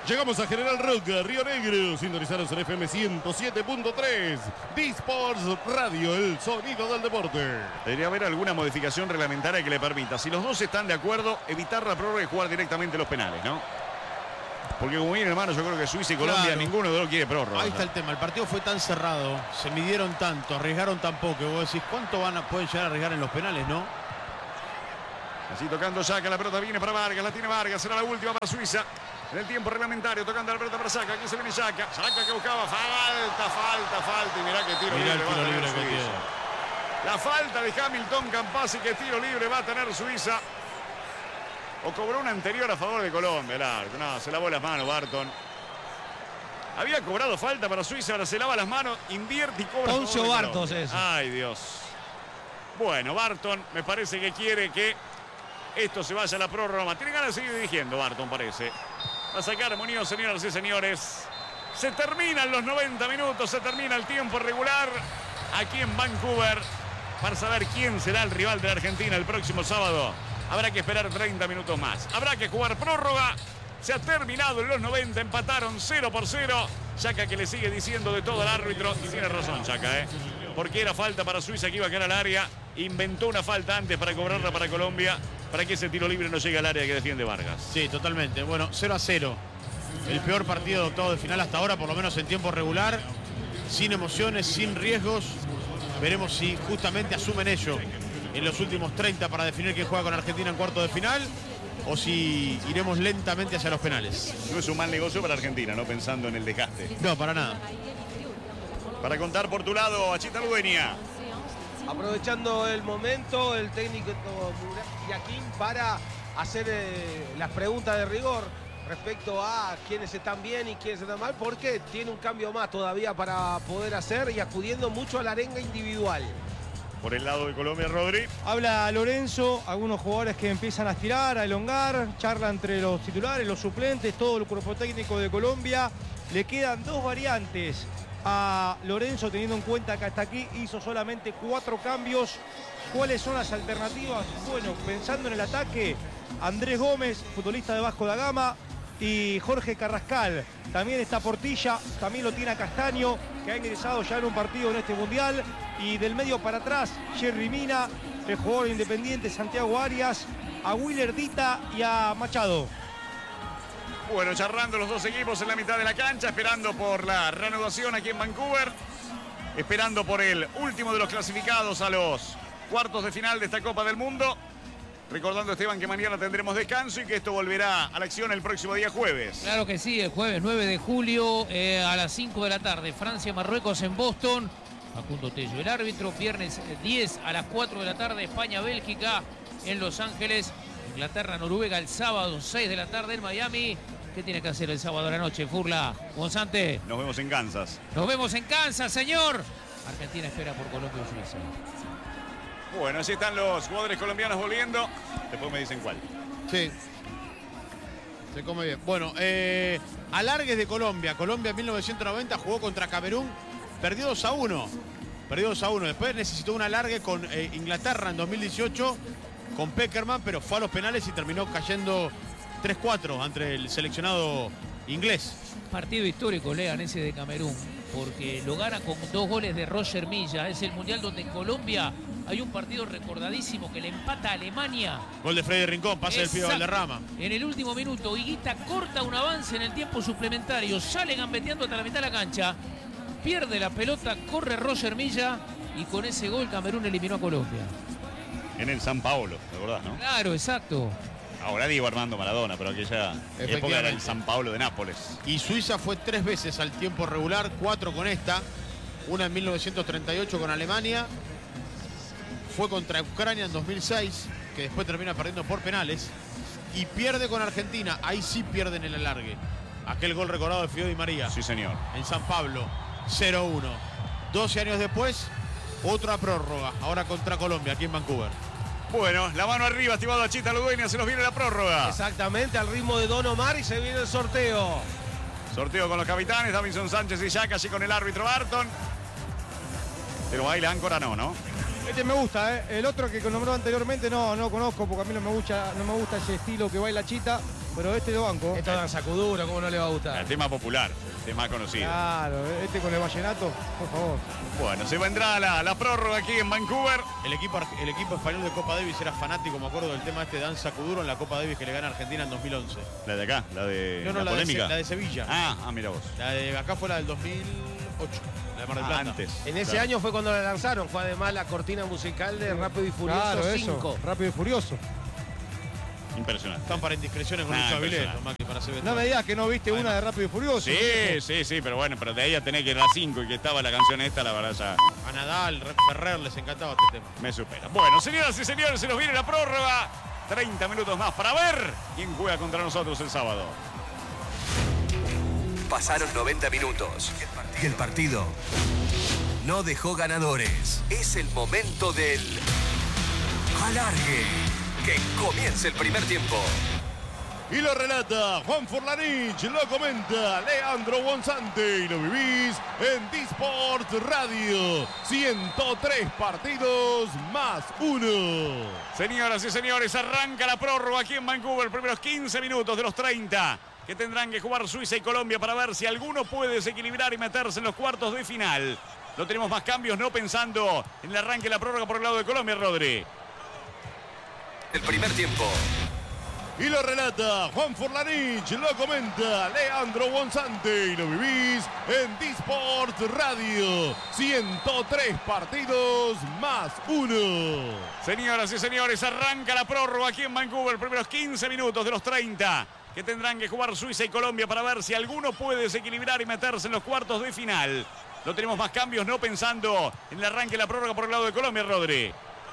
Llegamos a General Roca, Río Negro. Sintonizaros en FM 107.3. D-Sports Radio, el sonido del deporte. Debería haber alguna modificación reglamentaria que le permita, si los dos están de acuerdo, evitar la prórroga y jugar directamente los penales, ¿no? Porque como bien, hermano, yo creo que Suiza y Colombia, Claro. ninguno de los quiere prórroga. Ahí está el tema. El partido fue tan cerrado, se midieron tanto, arriesgaron tan poco. Y vos decís, ¿cuánto pueden llegar a arriesgar en los penales, no? Así tocando Xhaka, la pelota viene para Vargas, la tiene Vargas, será la última para Suiza. En el tiempo reglamentario, tocando la pelota para Xhaka, aquí se viene Xhaka. Xhaka que buscaba falta. Y mirá que tiro Mirá libre el va a tiro tener libre que Suiza. tiene. La falta de Hamilton Campazzi, que tiro libre va a tener Suiza. O cobró una anterior a favor de Colombia, el árbitro. No, se lavó las manos Barton. Había cobrado falta para Suiza, ahora se lava las manos, invierte y cobra. Poncio a favor de Bartos Colombia. es. Ay, Dios. Bueno, Barton me parece que quiere que esto se vaya a la prórroga. Tiene ganas de seguir dirigiendo Barton, parece. Va a sacar Muñoz, señoras y señores. Se terminan los 90 minutos, se termina el tiempo regular aquí en Vancouver. Para saber quién será el rival de la Argentina el próximo sábado, habrá que esperar 30 minutos más. Habrá que jugar prórroga. Se ha terminado en los 90, empataron 0-0. Xhaka que le sigue diciendo de todo al árbitro. Y tiene razón Xhaka, ¿eh? Porque era falta para Suiza que iba a caer al área. Inventó una falta antes para cobrarla para Colombia, para que ese tiro libre no llegue al área que defiende Vargas. Sí, totalmente. Bueno, 0-0. El peor partido de octavos de final hasta ahora, por lo menos en tiempo regular. Sin emociones, sin riesgos. Veremos si justamente asumen ello en los últimos 30 para definir quién juega con Argentina en cuarto de final, o si iremos lentamente hacia los penales. No es un mal negocio para Argentina, no pensando en el desgaste. No, para nada. Para contar por tu lado, Achita Ludueña. Aprovechando el momento, el técnico Yaquín para hacer las preguntas de rigor respecto a quiénes están bien y quiénes están mal, porque tiene un cambio más todavía para poder hacer y acudiendo mucho a la arenga individual. Por el lado de Colombia, Rodri. Habla Lorenzo, algunos jugadores que empiezan a estirar, a elongar, charla entre los titulares, los suplentes, todo el cuerpo técnico de Colombia. Le quedan dos variantes a Lorenzo, teniendo en cuenta que hasta aquí hizo solamente 4 cambios. ¿Cuáles son las alternativas? Bueno, pensando en el ataque, Andrés Gómez, futbolista de Vasco da Gama, y Jorge Carrascal. También está Portilla, también lo tiene a Castaño, que ha ingresado ya en un partido en este Mundial. Y del medio para atrás, Jerry Mina, el jugador independiente Santiago Arias, a Willer Dita y a Machado. Bueno, charlando los dos equipos en la mitad de la cancha, esperando por la reanudación aquí en Vancouver, esperando por el último de los clasificados a los cuartos de final de esta Copa del Mundo. Recordando, Esteban, que mañana tendremos descanso y que esto volverá a la acción el próximo día jueves. Claro que sí, el jueves 9 de julio a las 5 de la tarde. Francia-Marruecos en Boston. Facundo Tello, el árbitro. Viernes 10 a las 4 de la tarde. España-Bélgica en Los Ángeles. Inglaterra-Noruega el sábado 6 de la tarde en Miami. ¿Qué tiene que hacer el sábado a la noche, Furla? Gonzante. Nos vemos en Kansas. Nos vemos en Kansas, señor. Argentina espera por Colombia y Suiza. Bueno, así están los jugadores colombianos volviendo. Después me dicen cuál. Sí. Se come bien. Bueno, alargues de Colombia. Colombia en 1990 jugó contra Camerún. Perdió 2-1. Perdió 2-1. Después necesitó un alargue con Inglaterra en 2018 con Peckerman, pero fue a los penales y terminó cayendo 3-4 ante el seleccionado inglés. Partido histórico, lean ese de Camerún, porque lo gana con 2 goles de Roger Milla. Es el mundial donde en Colombia hay un partido recordadísimo que le empata a Alemania. Gol de Freddy Rincón, pase del Pío Valderrama. En el último minuto, Higuita corta un avance en el tiempo suplementario, sale gambeteando hasta la mitad de la cancha, pierde la pelota, corre Roger Milla y con ese gol Camerún eliminó a Colombia. En el San Paolo, ¿te acordás, no? Claro, exacto. Ahora Diego Armando Maradona, pero aquella época era el San Paolo de Nápoles. Y Suiza fue 3 veces al tiempo regular, 4 con esta. Una en 1938 con Alemania. Fue contra Ucrania en 2006, que después termina perdiendo por penales. Y pierde con Argentina, ahí sí pierden el alargue. Aquel gol recordado de Fideo Di María. Sí, señor. En San Pablo, 0-1. 12 años después, otra prórroga, ahora contra Colombia, aquí en Vancouver. Bueno, la mano arriba, estimado Achita Ludueña, se nos viene la prórroga. Exactamente, al ritmo de Don Omar y se viene el sorteo. Sorteo con los capitanes, Davinson Sánchez y Xhaka, allí con el árbitro Barton. Pero baila áncora no. Este me gusta, ¿eh? El otro que nombró anteriormente no conozco porque a mí no me gusta ese estilo que baila Chita. Pero este lo banco. Esto danza Kuduro, ¿cómo no le va a gustar? El tema popular, el tema conocido. Claro, este con el vallenato, por favor. Bueno, se vendrá la prórroga aquí en Vancouver. El equipo español de Copa Davis era fanático, me acuerdo del tema este de Danza Kuduro en la Copa Davis que le gana a Argentina en 2011. La de acá, la de No, la polémica. la de Sevilla. Mira vos. La de acá fue la del 2008, la de Mar del Plata. Antes. En ese Claro. año fue cuando la lanzaron. Fue además la cortina musical de Rápido y Furioso Claro, 5. eso. Rápido y Furioso. Impresionante. Están para indiscreciones con el Chabileto, impresionante. Macri, para hacer No me digas que no viste Bueno. una de Rápido y Furioso. Sí, pero bueno, pero de ahí a tener que ir a las 5 y que estaba la canción esta, la verdad ya A Nadal, Ferrer, les encantaba este tema. me supera. Bueno, señoras y señores, se nos viene la prórroga. 30 minutos más para ver quién juega contra nosotros el sábado. Pasaron 90 minutos y el partido no dejó ganadores. Es el momento del alargue. Que comience el primer tiempo. Y lo relata Juan Forlanich, lo comenta Leandro Bonsante y lo vivís en D-Sport Radio. 103 partidos más 1. Señoras y señores, arranca la prórroga aquí en Vancouver. Primeros 15 minutos de los 30 que tendrán que jugar Suiza y Colombia para ver si alguno puede desequilibrar y meterse en los cuartos de final. No tenemos más cambios, no pensando en el arranque de la prórroga por el lado de Colombia, Rodri. El primer tiempo. Y lo relata Juan Forlanich, lo comenta Leandro Bonsante y lo vivís en D-Sport Radio. 103 partidos más 1. Señoras y señores, arranca la prórroga aquí en Vancouver. Primeros 15 minutos de los 30 que tendrán que jugar Suiza y Colombia para ver si alguno puede desequilibrar y meterse en los cuartos de final. No tenemos más cambios, no pensando en el arranque de la prórroga por el lado de Colombia, Rodri.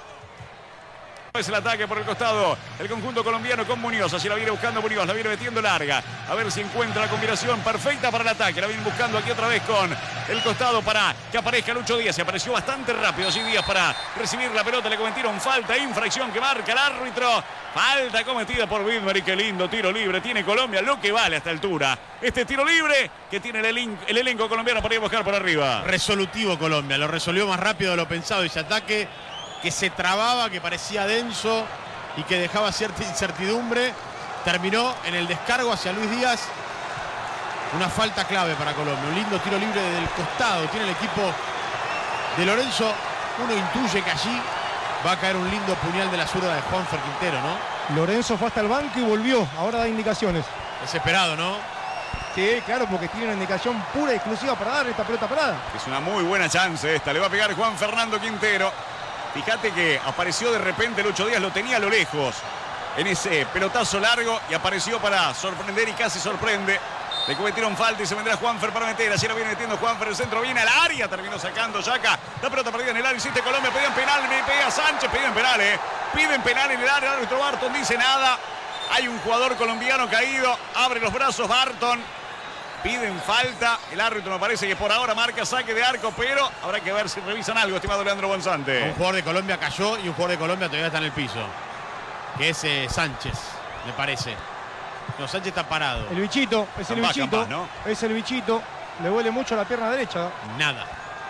Es el ataque por el costado, el conjunto colombiano con Muñoz, así la viene buscando Muñoz, la viene metiendo larga, a ver si encuentra la combinación perfecta para el ataque, la viene buscando aquí otra vez con el costado para que aparezca Lucho Díaz, se apareció bastante rápido así Díaz para recibir la pelota, le cometieron falta, infracción que marca el árbitro, falta cometida por Widmer y qué lindo tiro libre tiene Colombia, lo que vale a esta altura, este tiro libre que tiene el elenco colombiano para ir a buscar por arriba. Resolutivo Colombia, lo resolvió más rápido de lo pensado ese ataque que se trababa, que parecía denso y que dejaba cierta incertidumbre. Terminó en el descargo hacia Luis Díaz. Una falta clave para Colombia. Un lindo tiro libre desde el costado. Tiene el equipo de Lorenzo. Uno intuye que allí va a caer un lindo puñal de la zurda de Juanfer Quintero, ¿no? Lorenzo fue hasta el banco y volvió. Ahora da indicaciones. Desesperado, ¿no? Sí, claro, porque tiene una indicación pura y exclusiva para dar esta pelota parada. Es una muy buena chance esta. Le va a pegar Juan Fernando Quintero. Fíjate que apareció de repente Lucho Díaz, lo tenía a lo lejos en ese pelotazo largo y apareció para sorprender y casi sorprende. Le cometieron falta y se vendrá Juanfer para meter. Así lo viene metiendo Juanfer, el centro viene al área, terminó sacando Yaca. La pelota perdida en el área, hiciste Colombia, pedían penal, me pega Sánchez, piden penal, Piden penal en el área, el árbitro Barton dice nada. Hay un jugador colombiano caído, abre los brazos Barton. Piden falta, el árbitro me parece que por ahora marca saque de arco, pero habrá que ver si revisan algo, estimado Leandro Bonsante. Un jugador de Colombia cayó y un jugador de Colombia todavía está en el piso. Que es Sánchez, me parece. No, Sánchez está parado. El bichito, es el Campás, bichito. Campás, ¿no? Es el bichito. Le duele mucho la pierna derecha. Nada.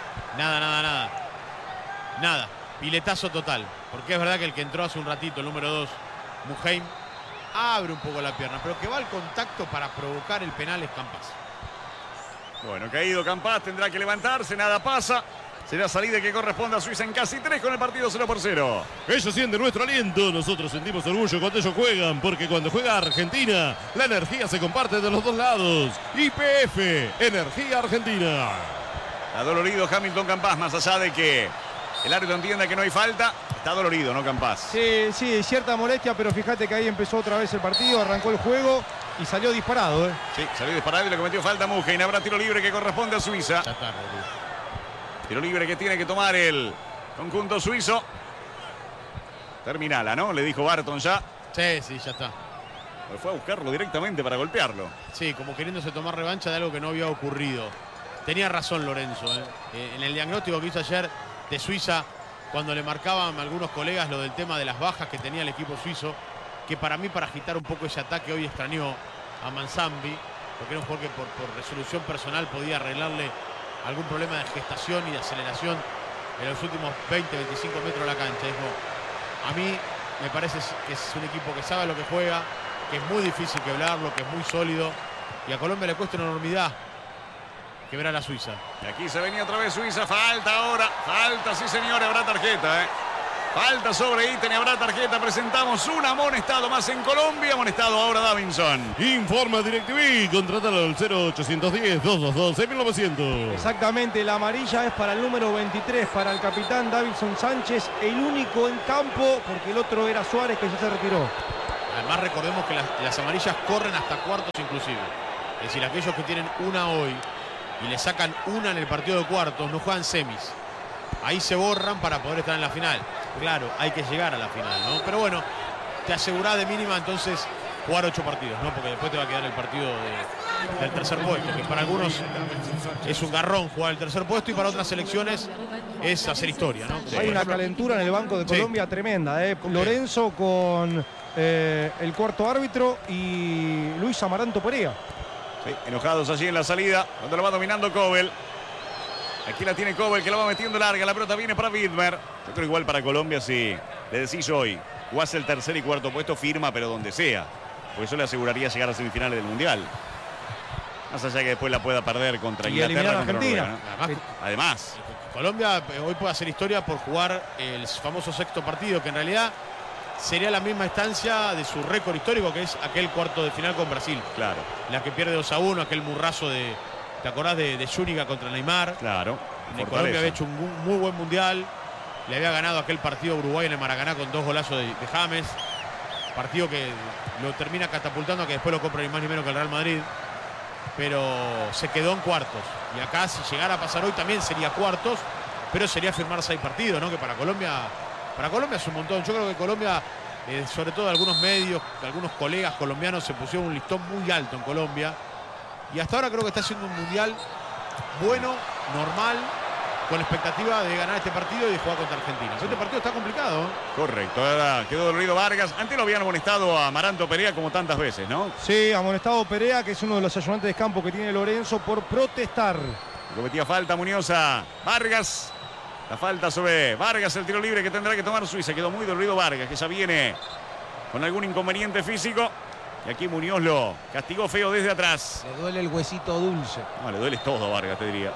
Nada. Piletazo total. Porque es verdad que el que entró hace un ratito, el número 2, Muheim, abre un poco la pierna. Pero que va al contacto para provocar el penal es Campás. Bueno, caído Campás, tendrá que levantarse, nada pasa. Será salida que corresponde a Suiza en casi 3 con el partido 0-0. Ellos sienten nuestro aliento, nosotros sentimos orgullo cuando ellos juegan, porque cuando juega Argentina, la energía se comparte de los dos lados. YPF, Energía Argentina. Está dolorido Hamilton Campás, más allá de que el árbitro entienda que no hay falta. Está dolorido, ¿no, Campás? Sí, cierta molestia, pero fíjate que ahí empezó otra vez el partido, arrancó el juego y salió disparado. Sí, salió disparado y le cometió falta a Muheim. Habrá tiro libre que corresponde a Suiza. Ya está, Rodrigo. Tiro libre que tiene que tomar el conjunto suizo. Terminala, ¿no? Le dijo Barton ya. Sí, ya está. Pues fue a buscarlo directamente para golpearlo. Sí, como queriéndose tomar revancha de algo que no había ocurrido. Tenía razón Lorenzo. En el diagnóstico que hizo ayer de Suiza, cuando le marcaban a algunos colegas lo del tema de las bajas que tenía el equipo suizo, que para mí, para agitar un poco ese ataque, hoy extrañó a Manzambi, porque era un jugador que por resolución personal podía arreglarle algún problema de gestación y de aceleración en los últimos 20, 25 metros de la cancha. Dijo, a mí me parece que es un equipo que sabe lo que juega, que es muy difícil quebrarlo, que es muy sólido. Y a Colombia le cuesta una enormidad quebrar a Suiza. Y aquí se venía otra vez Suiza. Falta ahora. Falta, sí señor. Habrá tarjeta, Falta sobre Itten y habrá tarjeta. Presentamos un amonestado más en Colombia. Amonestado ahora Davinson. Informa DirecTV. Contrátalo al 0810-222-6900. Exactamente, la amarilla es para el número 23, para el capitán Davinson Sánchez, el único en campo, porque el otro era Suárez, que ya se retiró. Además recordemos que las amarillas corren hasta cuartos inclusive. Es decir, aquellos que tienen una hoy y le sacan una en el partido de cuartos no juegan semis. Ahí se borran para poder estar en la final. Claro, hay que llegar a la final, ¿no? Pero bueno, te asegurás de mínima entonces jugar 8 partidos, ¿no? Porque después te va a quedar el partido del tercer puesto, que para algunos es un garrón jugar el tercer puesto y para otras selecciones es hacer historia, ¿no? Hay una calentura en el banco de Colombia tremenda, Lorenzo con el cuarto árbitro y Luis Amaranto Perea. Sí, enojados allí en la salida, cuando lo va dominando Kobel. Aquí la tiene Kobel, que la va metiendo larga. La pelota viene para Widmer. Yo creo igual para Colombia, si le decís hoy, jugás el tercer y cuarto puesto, firma, pero donde sea. Porque eso le aseguraría llegar a semifinales del Mundial. Más allá que después la pueda perder contra Inglaterra, contra Argentina. Noruega, ¿no? Además. Colombia hoy puede hacer historia por jugar el famoso sexto partido, que en realidad sería la misma instancia de su récord histórico, que es aquel cuarto de final con Brasil. Claro. La que pierde 2-1, aquel murrazo de... ¿Te acordás de Zúñiga contra Neymar? Claro. Colombia había hecho un muy buen mundial. Le había ganado aquel partido a Uruguay en el Maracaná con 2 golazos de James. Partido que lo termina catapultando a que después lo compra ni más ni menos que el Real Madrid. Pero se quedó en cuartos. Y acá, si llegara a pasar hoy, también sería cuartos. Pero sería firmar 6 partidos, ¿no? Que para Colombia es un montón. Yo creo que Colombia, sobre todo algunos medios, algunos colegas colombianos se pusieron un listón muy alto en Colombia. Y hasta ahora creo que está haciendo un mundial bueno, normal, con expectativa de ganar este partido y de jugar contra Argentina. Este partido está complicado. Correcto, ahora quedó dolorido Vargas. Antes lo habían amonestado a Amaranto Perea como tantas veces, ¿no? Sí, amonestado Perea, que es uno de los ayudantes de campo que tiene Lorenzo por protestar. Cometía falta Muñoz a Vargas. La falta sobre Vargas, el tiro libre que tendrá que tomar Suiza. Quedó muy dolorido Vargas, que ya viene con algún inconveniente físico. Y aquí Muñoz lo castigó feo desde atrás. Le duele el huesito dulce. No, le duele todo a Vargas, te diría.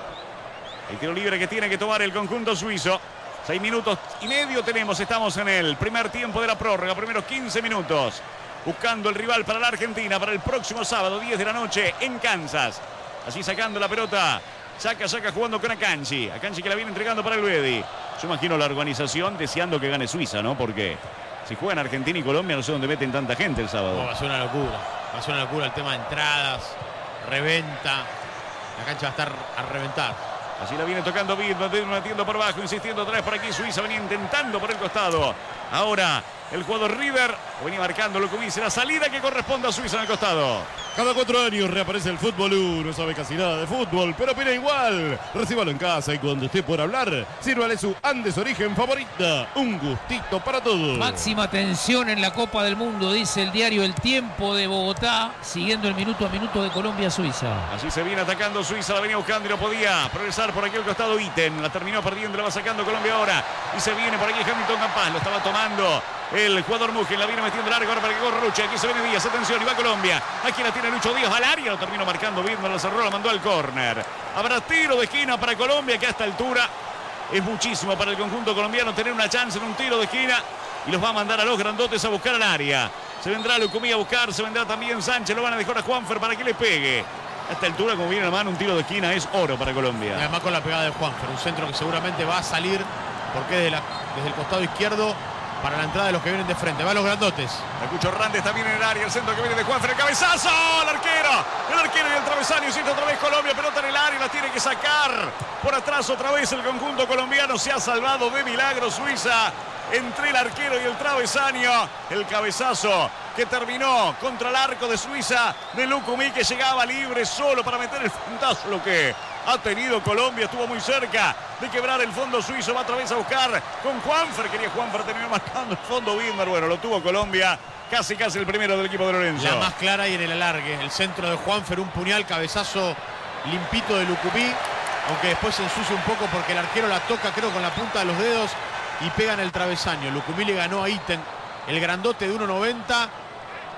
El tiro libre que tiene que tomar el conjunto suizo. 6 minutos y medio tenemos. Estamos en el primer tiempo de la prórroga. Primeros 15 minutos. Buscando el rival para la Argentina para el próximo sábado, 10 de la noche en Kansas. Así sacando la pelota. Saca jugando con Akanji. Akanji que la viene entregando para el Bedi. Yo imagino la organización deseando que gane Suiza, ¿no? Porque si juegan Argentina y Colombia, no sé dónde meten tanta gente el sábado. Va a ser una locura. Va a ser una locura el tema de entradas, reventa. La cancha va a estar a reventar. Así la viene tocando Widmer, metiendo por abajo, insistiendo otra vez por aquí. Suiza venía intentando por el costado. Ahora el jugador River venía marcando lo que hubiese la salida que corresponde a Suiza en el costado. Cada 4 años reaparece el Fútbol 1. No sabe casi nada de fútbol, pero opina igual. Recíbalo en casa y cuando esté por hablar, sírvale su Andes Origen favorita. Un gustito para todos. Máxima tensión en la Copa del Mundo, dice el diario El Tiempo de Bogotá, siguiendo el minuto a minuto de Colombia-Suiza. Así se viene atacando Suiza, la venía buscando y no podía progresar por aquí al costado Itten. La terminó perdiendo, la va sacando Colombia ahora. Y se viene por aquí Hamilton Campas, lo estaba tomando el jugador Mugen, la viene metiendo largo ahora para que corra Lucha. Aquí se viene Díaz, atención, y va Colombia. Aquí la tiene Lucho Díaz al área, lo terminó marcando Widmer, la cerró, la mandó al córner. Habrá tiro de esquina para Colombia, que a esta altura es muchísimo para el conjunto colombiano tener una chance en un tiro de esquina. Y los va a mandar a los grandotes a buscar al área. Se vendrá Lucumí a buscar, se vendrá también Sánchez, lo van a dejar a Juanfer para que le pegue. A esta altura, como viene la mano, un tiro de esquina es oro para Colombia. Y además con la pegada de Juanfer, un centro que seguramente va a salir porque desde el costado izquierdo para la entrada de los que vienen de frente. Va a los grandotes. Escucho Hernández también en el área. El centro que viene de Juanfer. El cabezazo. El arquero y el travesaño. Hiciste otra vez Colombia. Pelota en el área. La tiene que sacar. Por atrás otra vez el conjunto colombiano. Se ha salvado de milagro Suiza. Entre el arquero y el travesaño. El cabezazo que terminó contra el arco de Suiza. De Lucumí, que llegaba libre solo para meter el puntazo. Lo que ha tenido Colombia. Estuvo muy cerca de quebrar el fondo suizo. Va otra vez a buscar con Juanfer. Quería Juanfer, terminó marcando el fondo Widmer. Bueno, lo tuvo Colombia. Casi el primero del equipo de Lorenzo. La más clara y en el alargue. El centro de Juanfer, un puñal, cabezazo limpito de Lucumí. Aunque después se ensucia un poco porque el arquero la toca, creo, con la punta de los dedos y pega en el travesaño. Lucumí le ganó a Itten, el grandote de 1.90.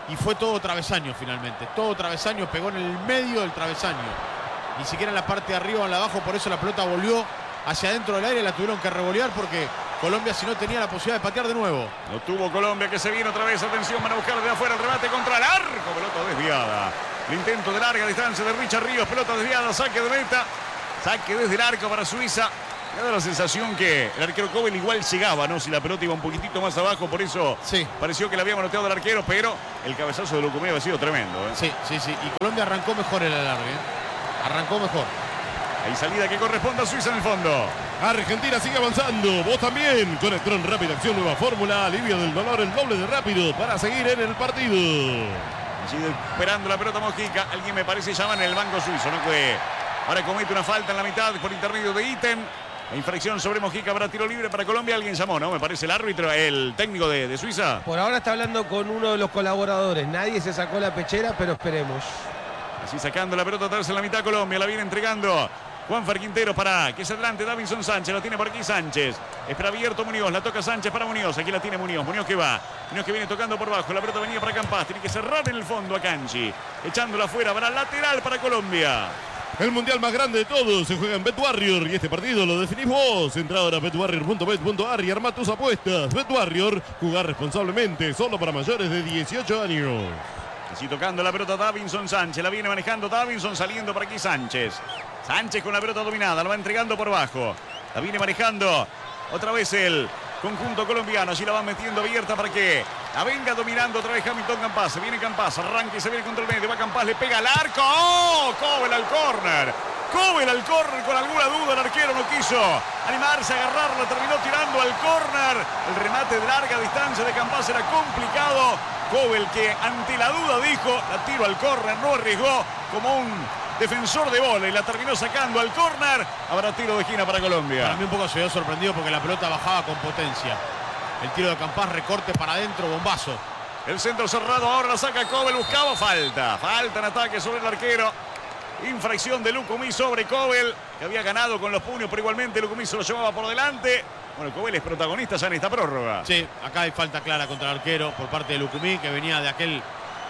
y fue todo travesaño finalmente. Todo travesaño, pegó en el medio del travesaño. Ni siquiera en la parte de arriba o en la abajo, por eso la pelota volvió hacia adentro del aire, la tuvieron que revolear porque Colombia si no tenía la posibilidad de patear de nuevo. Lo tuvo Colombia que se viene otra vez. Atención, van a buscar de afuera el remate contra el arco. Pelota desviada. El intento de larga distancia de Richard Ríos. Pelota desviada, saque de meta. Saque desde el arco para Suiza. Me da la sensación que el arquero Kobel igual llegaba, ¿no? Si la pelota iba un poquitito más abajo, por eso sí, pareció que le había manoteado el arquero, pero el cabezazo de Lucumí había sido tremendo, ¿eh? Sí. Y Colombia arrancó mejor el alargue, Arrancó mejor. Hay salida que corresponde a Suiza en el fondo. Argentina sigue avanzando. Vos también. Con Strong Rápida Acción Nueva Fórmula. Alivio del dolor, el doble de rápido para seguir en el partido. Sigue esperando la pelota Mojica. Alguien me parece llama en el banco suizo, ¿no? Que ahora comete una falta en la mitad por intermedio de Ítem. La infracción sobre Mojica para tiro libre para Colombia. Alguien llamó, ¿no? Me parece el árbitro, el técnico de Suiza. Por ahora está hablando con uno de los colaboradores. Nadie se sacó la pechera, pero esperemos. Así sacando la pelota atrás en la mitad Colombia. La viene entregando Juanfer Quintero para que se adelante Davinson Sánchez. La tiene por aquí Sánchez. Espera abierto Muñoz. La toca Sánchez para Muñoz. Aquí la tiene Muñoz. Muñoz que va. Muñoz que viene tocando por bajo. La pelota venía para Campas. Tiene que cerrar en el fondo a Canchi. Echándola afuera para lateral para Colombia. El mundial más grande de todos se juega en BetWarrior y este partido lo definís vos. Entra ahora a betwarrior.bet.ar y arma tus apuestas. BetWarrior, jugar responsablemente, solo para mayores de 18 años. Así tocando la pelota Davinson Sánchez. La viene manejando Davinson, saliendo por aquí Sánchez. Sánchez con la pelota dominada, la va entregando por bajo. La viene manejando otra vez el conjunto colombiano. Allí la van metiendo abierta para que la venga dominando otra vez Hamilton Campas. Se viene Campas, arranca y se viene contra el medio. Va Campas, le pega al arco. ¡Oh! Kobel al córner. Kobel al córner con alguna duda. El arquero no quiso animarse a agarrarla. Terminó tirando al córner. El remate de larga distancia de Campas era complicado. Kobel que ante la duda dijo, la tiro al córner, no arriesgó como un defensor de bola y la terminó sacando al córner. Habrá tiro de esquina para Colombia. Para mí un poco se dio sorprendido porque la pelota bajaba con potencia. El tiro de Campas, recorte para adentro, bombazo. El centro cerrado, ahora la saca Kobel, buscaba falta. Falta en ataque sobre el arquero. Infracción de Lucumí sobre Kobel, que había ganado con los puños, pero igualmente Lucumí se lo llevaba por delante. Bueno, Kobel es protagonista ya en esta prórroga. Sí, acá hay falta clara contra el arquero por parte de Lucumí, que venía de aquel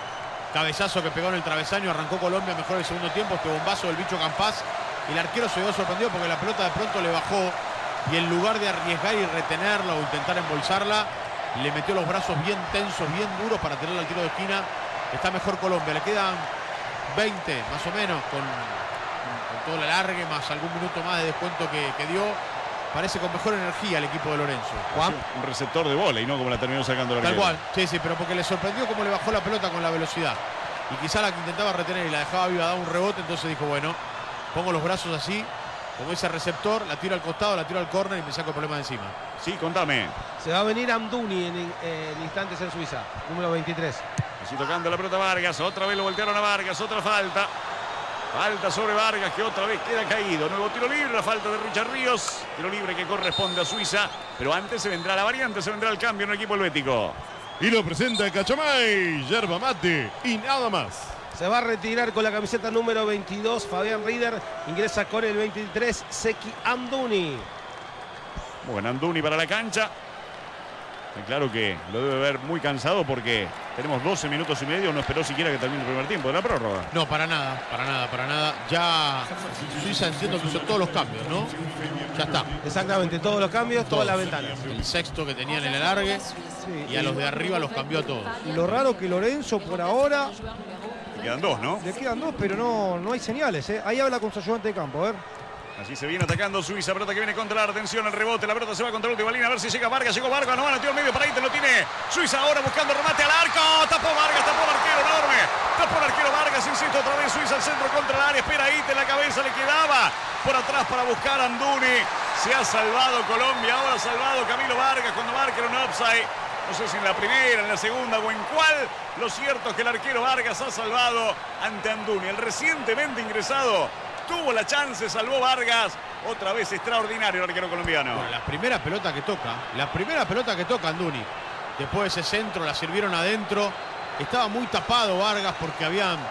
cabezazo que pegó en el travesaño. Arrancó Colombia mejor el segundo tiempo, este bombazo del bicho Campas. Y el arquero se vio sorprendido porque la pelota de pronto le bajó y en lugar de arriesgar y retenerla o intentar embolsarla, le metió los brazos bien tensos, bien duros para tenerla al tiro de esquina. Está mejor Colombia, le quedan 20 más o menos con todo el alargue, más algún minuto más de descuento que dio. Parece con mejor energía el equipo de Lorenzo. Juan, un receptor de bola y no como la terminó sacando el arquero. Tal cual, sí, pero porque le sorprendió cómo le bajó la pelota con la velocidad. Y quizá la que intentaba retener y la dejaba viva, daba un rebote, entonces dijo, bueno, pongo los brazos así, como ese receptor, la tiro al costado, la tiro al córner y me saco el problema de encima. Sí, contame. Se va a venir Amdouni en instantes en Suiza, número 23. Así tocando la pelota Vargas, otra vez lo voltearon a Vargas, otra falta. Falta sobre Vargas que otra vez queda caído. Nuevo tiro libre, la falta de Richard Ríos. Tiro libre que corresponde a Suiza. Pero antes se vendrá la variante, se vendrá el cambio en el equipo helvético. Y lo presenta Cachamay, yerba mate y nada más. Se va a retirar con la camiseta número 22 Fabián Rieder. Ingresa con el 23 Seki Amdouni. Bueno, Amdouni para la cancha. Claro que lo debe ver muy cansado porque tenemos 12 minutos y medio. No esperó siquiera que termine el primer tiempo de la prórroga. No, para nada. Ya Suiza entiendo que hizo todos los cambios, ¿no? Ya está. Exactamente, todos los cambios, todas las ventanas. El sexto que tenían en el alargue y a los de arriba los cambió a todos. Lo raro que Lorenzo por ahora... Le quedan dos, ¿no? Le quedan dos, pero no hay señales, ¿eh? Ahí habla con su ayudante de campo, a ver. Así se viene atacando Suiza, pelota que viene contra la atención, el rebote, la pelota se va contra el último balín, a ver si llega Vargas, llegó Vargas, no va, metió al medio para Ítem, lo tiene Suiza ahora buscando remate al arco, tapó Vargas, tapó el arquero enorme, tapó el arquero Vargas, insisto otra vez Suiza al centro contra el área, espera Ítem, la cabeza le quedaba por atrás para buscar a Amdouni, se ha salvado Colombia, ahora ha salvado Camilo Vargas cuando marca un offside. No sé si en la primera, en la segunda o en cuál. Lo cierto es que el arquero Vargas ha salvado ante Amdouni, el recientemente ingresado. Tuvo la chance, salvó Vargas. Otra vez extraordinario el arquero colombiano. Bueno, la primera pelota que toca Amdouni. Después de ese centro la sirvieron adentro. Estaba muy tapado Vargas porque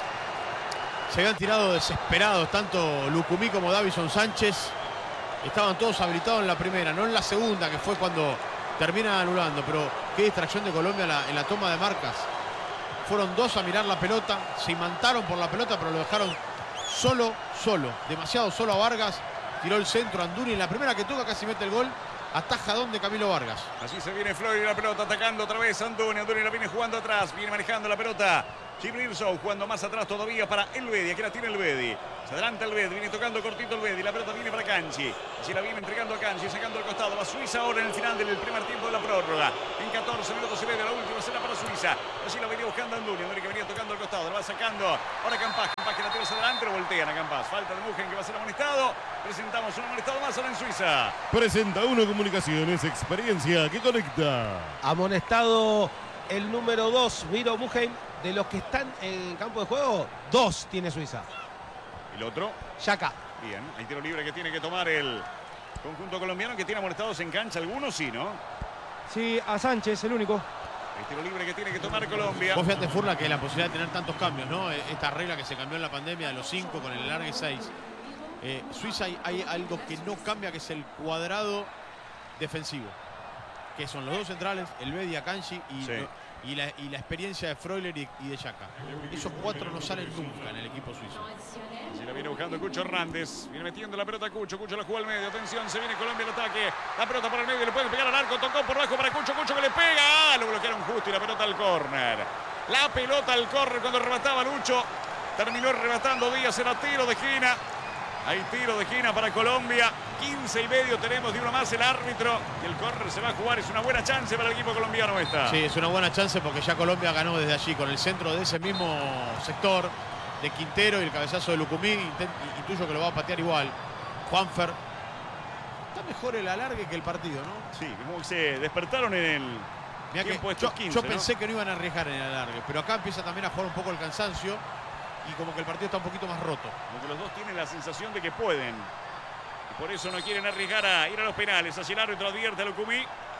se habían tirado desesperados tanto Lucumí como Davinson Sánchez. Estaban todos habilitados en la primera, no en la segunda, que fue cuando terminan anulando. Pero qué distracción de Colombia en la toma de marcas. fueron dos a mirar la pelota, se imantaron por la pelota, pero lo dejaron solo, demasiado solo a Vargas. Tiró el centro Anduni, en la primera que toca casi mete el gol. Atajadón de Camilo Vargas. Así se viene Flori la pelota, atacando otra vez Anduni. Anduni la viene jugando atrás, viene manejando la pelota. Gibrilson jugando más atrás todavía para Elvedi. Aquí la tiene Elvedi. Se adelanta Elvedi, viene tocando cortito Elvedi. La pelota viene para Canchi. Así la viene entregando a Canchi, sacando al costado. Va Suiza ahora en el final del primer tiempo de la prórroga. En 14 minutos y medio, la última será para Suiza. Así la venía buscando Anduni. Anduni que venía tocando al costado. La va sacando ahora Campas. Campas que la tira hacia adelante, lo voltean a Campas. Falta de Mugen que va a ser amonestado. Presentamos un amonestado más ahora en Suiza. Presenta Uno Comunicaciones, experiencia que conecta. Amonestado el número 2, Miro Mugen. De los que están en el campo de juego, 2 tiene Suiza. El otro. Yaka. Bien, hay tiro libre que tiene que tomar el conjunto colombiano, que tiene amonestados en cancha. Algunos sí, ¿no? Sí, a Sánchez, el único. El tiro libre que tiene que tomar Colombia. Vos fíjate, Furla, que la posibilidad de tener tantos cambios, ¿no? Esta regla que se cambió en la pandemia de los 5 con el alargue 6. Suiza hay algo que no cambia, que es el cuadrado defensivo. Que son los dos centrales, Elvedi, Akanji y la experiencia de Freuler y de Yaka. Esos 4 no salen nunca en el equipo suizo. Si la viene buscando Cucho Hernández. Viene metiendo la pelota a Cucho. Cucho la juega al medio. Atención, se viene Colombia al ataque. La pelota por el medio. Le pueden pegar al arco. Tocó por abajo para Cucho. Cucho que le pega. Lo bloquearon justo y la pelota al córner. La pelota al córner cuando remataba Lucho. Terminó rematando Díaz. Era tiro de esquina. Hay tiro de esquina para Colombia. 15 y medio tenemos de uno más el árbitro. Y el córner se va a jugar. Es una buena chance para el equipo colombiano esta. Sí, es una buena chance porque ya Colombia ganó desde allí con el centro de ese mismo sector de Quintero y el cabezazo de Lucumí. Intuyo que lo va a patear igual. Juanfer. Está mejor el alargue que el partido, ¿no? Sí, como que se despertaron en el Mirá tiempo que estos 15, yo pensé que no iban a arriesgar en el alargue, pero acá empieza también a jugar un poco el cansancio y como que el partido está un poquito más roto. Porque los dos tienen la sensación de que pueden. Y por eso no quieren arriesgar a ir a los penales. Así el árbitro advierte a Lucumí.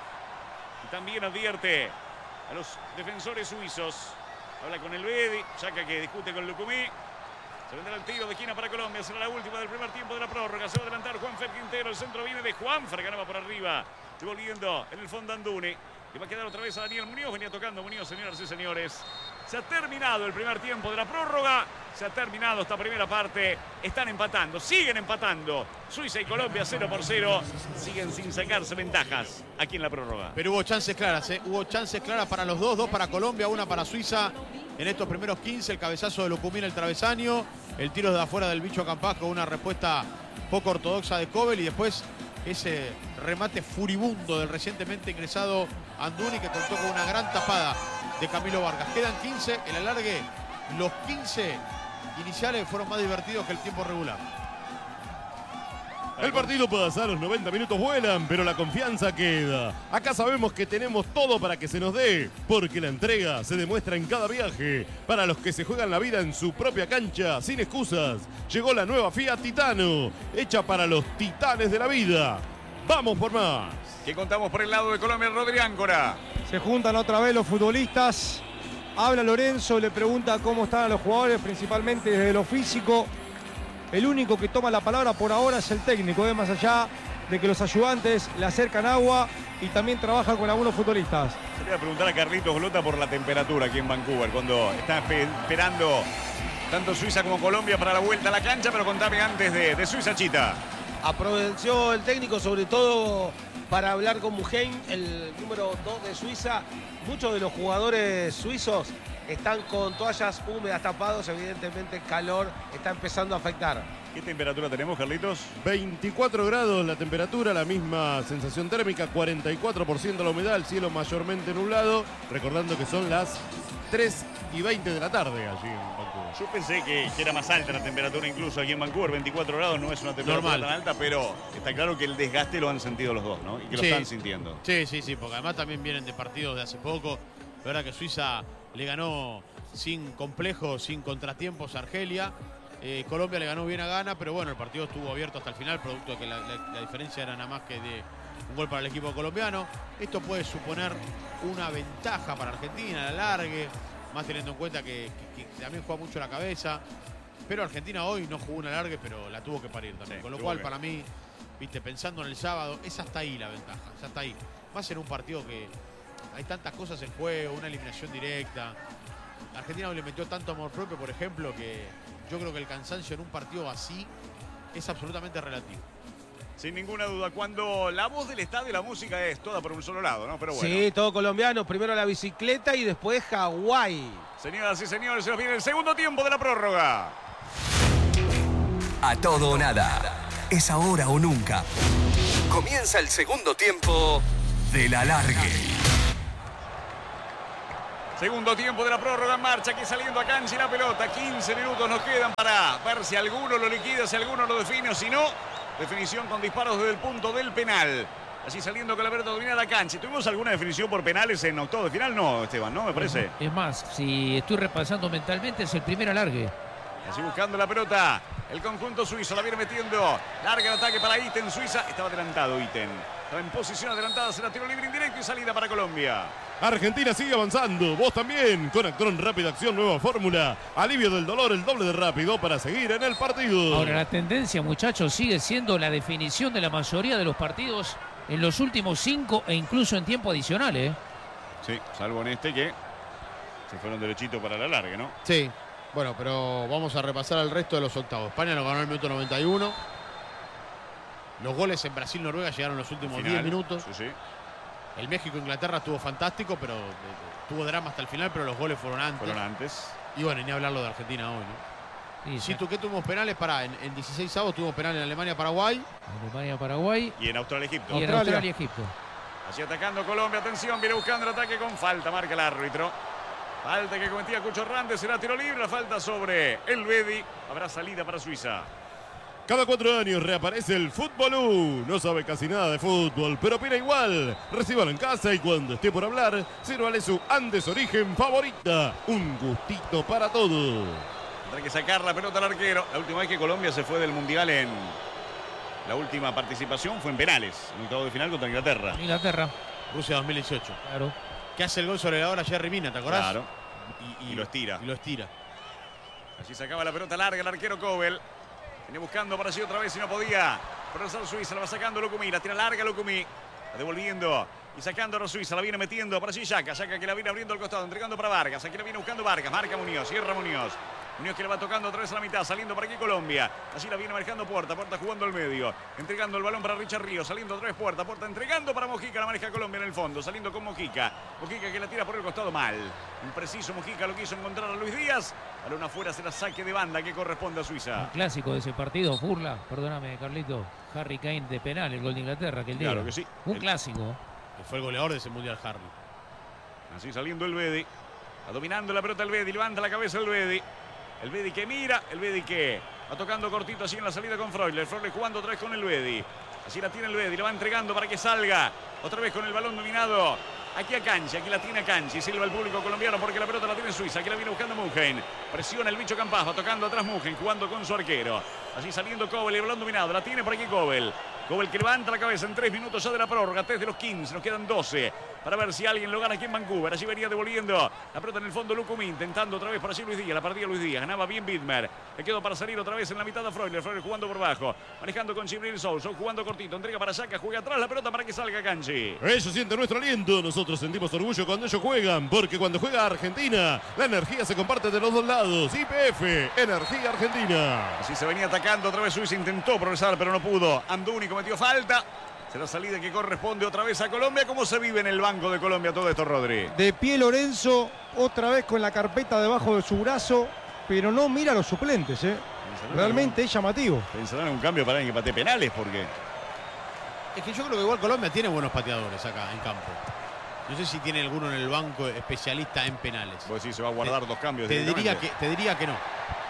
Y también advierte a los defensores suizos. Habla con Elvedi. Yaka que discute con Lucumí. Se vendrá el tiro de esquina para Colombia. Será la última del primer tiempo de la prórroga. Se va a adelantar Juanfer Quintero. El centro viene de Juanfer. Ganaba por arriba. Devolviendo en el fondo Anduni. Y va a quedar otra vez a Daniel Muñoz. Venía tocando Muñoz, señoras y señores. Se ha terminado el primer tiempo de la prórroga. Se ha terminado esta primera parte. Están empatando. Siguen empatando. Suiza y Colombia 0-0. Siguen sin sacarse ventajas aquí en la prórroga. Pero hubo chances claras, ¿eh? Hubo chances claras para los dos. 2 para Colombia, 1 para Suiza. En estos primeros 15, el cabezazo de Lucumí en el travesaño. El tiro de afuera del bicho Campas con una respuesta poco ortodoxa de Kobel. Y después ese remate furibundo del recientemente ingresado Anduni, que contó con una gran tapada de Camilo Vargas. Quedan 15, el alargue. Los 15 iniciales fueron más divertidos que el tiempo regular. El partido pasa, los 90 minutos vuelan, pero la confianza queda. Acá sabemos que tenemos todo para que se nos dé, porque la entrega se demuestra en cada viaje. Para los que se juegan la vida en su propia cancha, sin excusas, llegó la nueva Fiat Titano, hecha para los titanes de la vida. ¡Vamos por más! ¿Qué contamos por el lado de Colombia, Rodri Áncora? Se juntan otra vez los futbolistas. Habla Lorenzo, le pregunta cómo están los jugadores, principalmente desde lo físico. El único que toma la palabra por ahora es el técnico, más allá de que los ayudantes le acercan agua y también trabaja con algunos futbolistas. Se le voy a preguntar a Carlitos Golota por la temperatura aquí en Vancouver, cuando está esperando tanto Suiza como Colombia para la vuelta a la cancha, pero contame antes de Suiza, Chita. Aprovechó el técnico sobre todo para hablar con Mugen, el número 2 de Suiza. Muchos de los jugadores suizos están con toallas húmedas tapados, evidentemente el calor está empezando a afectar. ¿Qué temperatura tenemos, Carlitos? 24 grados la temperatura, la misma sensación térmica, 44% la humedad, el cielo mayormente nublado. Recordando que son las 3:20 de la tarde allí en Vancouver. Yo pensé que era más alta la temperatura incluso aquí en Vancouver. 24 grados no es una temperatura normal, tan alta, pero está claro que el desgaste lo han sentido los dos, ¿no? Y que lo están sintiendo. Sí, porque además también vienen de partidos de hace poco. La verdad que Suiza le ganó sin complejos, sin contratiempos a Argelia. Colombia le ganó bien a Ghana, pero bueno, el partido estuvo abierto hasta el final, producto de que la diferencia era nada más que de un gol para el equipo colombiano. Esto puede suponer una ventaja para Argentina, el alargue, más teniendo en cuenta que también juega mucho la cabeza. Pero Argentina hoy no jugó un alargue, pero la tuvo que parir también. Sí, con lo cual, para mí, viste, pensando en el sábado, es hasta ahí la ventaja, es hasta ahí. Más en un partido que hay tantas cosas en juego, una eliminación directa. Argentina le metió tanto amor propio, por ejemplo, que yo creo que el cansancio en un partido así es absolutamente relativo. Sin ninguna duda, cuando la voz del estadio y la música es toda por un solo lado, ¿no? Pero bueno. Sí, todo colombiano. Primero la bicicleta y después Hawái. Señoras y señores, se nos viene el segundo tiempo de la prórroga. A todo o nada. Es ahora o nunca. Comienza el segundo tiempo del alargue. Segundo tiempo de la prórroga en marcha, aquí saliendo a cancha la pelota. 15 minutos nos quedan para ver si alguno lo liquida, si alguno lo define o si no. Definición con disparos desde el punto del penal. Así saliendo con la pelota dominada a cancha. ¿Tuvimos alguna definición por penales en octavo de final? No, Esteban, ¿no? Me parece. Es más, si estoy repasando mentalmente, es el primer alargue. Así buscando la pelota. El conjunto suizo la viene metiendo. Larga el ataque para Iten. Suiza estaba adelantado Iten. Estaba en posición adelantada. Se la tiro libre indirecto y salida para Colombia. Argentina sigue avanzando, vos también, con Actron Rápida Acción, nueva fórmula, alivio del dolor, el doble de rápido para seguir en el partido. Ahora la tendencia, muchachos, sigue siendo la definición de la mayoría de los partidos en los últimos 5 e incluso en tiempo adicional, ¿eh? Sí, salvo en este que se fueron derechito para la larga, ¿no? Sí, bueno, pero vamos a repasar el resto de los octavos. España lo ganó en el minuto 91. Los goles en Brasil-Noruega llegaron en los últimos 10 minutos. Sí, sí. El México-Inglaterra estuvo fantástico, pero tuvo drama hasta el final, pero los goles fueron antes. Y bueno, ni hablarlo de Argentina hoy, ¿no? Sí, ¿tú qué tuvimos penales? En 16 avos tuvimos penal en Alemania-Paraguay. Alemania-Paraguay. Y en Australia-Egipto. Y en Australia-Egipto. Así atacando Colombia, atención, viene buscando el ataque con falta, marca el árbitro. Falta que cometía Cucho Hernández, será tiro libre, la falta sobre el Bedi. Habrá salida para Suiza. Cada 4 años reaparece el Fútbol. No sabe casi nada de fútbol, pero opina igual. Recíbalo en casa y cuando esté por hablar, sírvale su Andes Origen favorita. Un gustito para todos. Tendrá que sacar la pelota al arquero. La última vez que Colombia se fue del Mundial en la última participación fue en penales. En octavo de final contra Inglaterra. Inglaterra. Rusia 2018. Claro. Que hace el gol sobre la hora Jerry Mina, ¿te acordás? Claro. Y lo estira. Y lo estira. Así sacaba la pelota larga el arquero Kobel. Viene buscando para sí otra vez y no podía. Progresar Suiza, la va sacando Lucumí. La tira larga Lucumí. La devolviendo y sacando a Suiza. La viene metiendo para sí Yaka. Yaka que la viene abriendo al costado, entregando para Vargas. Aquí la viene buscando Vargas. Marca Muñoz, cierra Muñoz. Muñoz que le va tocando otra vez a la mitad, saliendo por aquí Colombia. Así la viene manejando Puerta jugando al medio. Entregando el balón para Richard Ríos, saliendo otra vez Puerta entregando para Mojica, la maneja Colombia en el fondo, saliendo con Mojica. Mojica que la tira por el costado mal. Impreciso Mojica, lo quiso encontrar a Luis Díaz. Balón afuera, será saque de banda que corresponde a Suiza. Un clásico de ese partido, Furla, perdóname Carlito, Harry Kane de penal, el gol de Inglaterra aquel día. Claro que sí. Un clásico. Que fue el goleador de ese Mundial Harry. Así saliendo el Bedi. Va dominando la pelota el Bedi, levanta la cabeza el Bedi. El Bedi que mira, el Bedi que va tocando cortito así en la salida con Freuler. Freuler jugando otra vez con el Bedi. Así la tiene el Bedi, la va entregando para que salga. Otra vez con el balón dominado. Aquí a Canchi, aquí la tiene a Canchi. Silva el público colombiano porque la pelota la tiene Suiza. Aquí la viene buscando Mugen. Presiona el bicho Campas, va tocando atrás Mugen, jugando con su arquero. Así saliendo Kobel y el balón dominado. La tiene por aquí Kobel. Kobel que levanta la cabeza en 3 minutos ya de la prórroga. 3 de los 15, nos quedan 12. Para ver si alguien lo gana aquí en Vancouver. Allí venía devolviendo la pelota en el fondo Lucumí. Intentando otra vez para allí Luis Díaz. La perdía Luis Díaz. Ganaba bien Widmer. Le quedó para salir otra vez en la mitad de Freuler. Freuler jugando por bajo. Manejando con Gibril Sousa. Jugando cortito. Entrega para Yaka. Juega atrás la pelota para que salga Canchi. Ellos sienten nuestro aliento. Nosotros sentimos orgullo cuando ellos juegan. Porque cuando juega Argentina, la energía se comparte de los dos lados. YPF, Energía Argentina. Así se venía atacando otra vez Suiza. Intentó progresar pero no pudo. Andúnico metió falta. Será salida que corresponde otra vez a Colombia. ¿Cómo se vive en el banco de Colombia todo esto, Rodri? De pie Lorenzo, otra vez con la carpeta debajo de su brazo, pero no mira a los suplentes, ¿eh? Realmente es llamativo. Pensarán en un cambio para alguien que patee penales, porque Es que yo creo que igual Colombia tiene buenos pateadores acá en campo. No sé si tiene alguno en el banco especialista en penales. pues sí, se va a guardar 2 cambios. Te diría que no.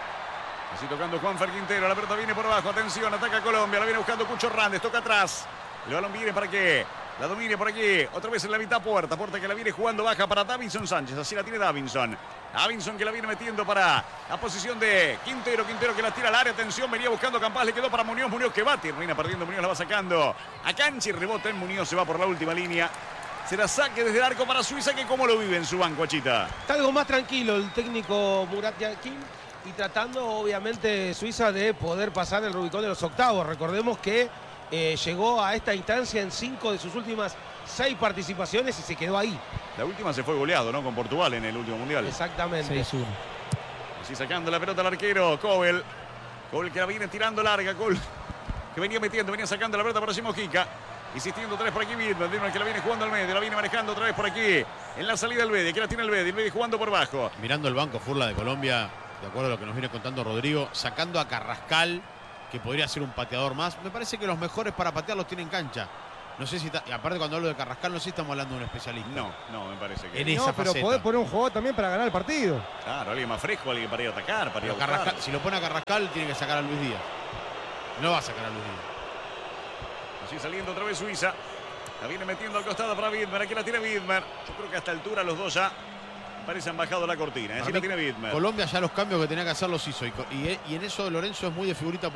Así tocando Juanfer Quintero, la pelota viene por abajo, atención, ataca Colombia, la viene buscando Cucho Hernández, toca atrás. El balón viene para que la domine por aquí, otra vez en la mitad Puerta que la viene jugando baja para Davinson Sánchez, así la tiene Davinson. Davinson que la viene metiendo para la posición de Quintero, Quintero que la tira al área, atención, venía buscando Campas, le quedó para Muñoz, Muñoz que va, termina perdiendo Muñoz, la va sacando a Canchi, rebota en Muñoz, se va por la última línea. Será saque desde el arco para Suiza, que cómo lo vive en su banco, Achita. Está algo más tranquilo el técnico Murat Yakin y tratando obviamente Suiza de poder pasar el Rubicón de los octavos. Recordemos que llegó a esta instancia en 5 de sus últimas 6 participaciones y se quedó ahí. La última se fue goleado, ¿no? Con Portugal en el último mundial. Exactamente. 6-1. Así sacando la pelota al arquero, Kobel. Kobel que la viene tirando larga, Kobel que venía sacando la pelota para Mojica. Insistiendo otra vez por aquí Widmer, que la viene jugando al medio, la viene manejando otra vez por aquí. En la salida el Bedi, aquí la tiene el Bedi jugando por bajo. Mirando el banco Furla de Colombia, de acuerdo a lo que nos viene contando Rodrigo, sacando a Carrascal, que podría ser un pateador más. Me parece que los mejores para patear los tienen en cancha. No sé si, y aparte cuando hablo de Carrascal, no sé si estamos hablando de un especialista. No, me parece que en esa pero faceta. podés poner un jugador también para ganar el partido. Claro, alguien más fresco, alguien para ir a atacar, para ir a Pero buscar. si lo pone a Carrascal, tiene que sacar a Luis Díaz. No va a sacar a Luis Díaz. Así saliendo otra vez Suiza. La viene metiendo al costado para Widmer. Aquí la tiene Widmer. Yo creo que a esta altura los dos ya parece han bajado la cortina. Así la tiene Widmer. Colombia ya los cambios que tenía que hacer los hizo. Y en eso Lorenzo es muy de figurita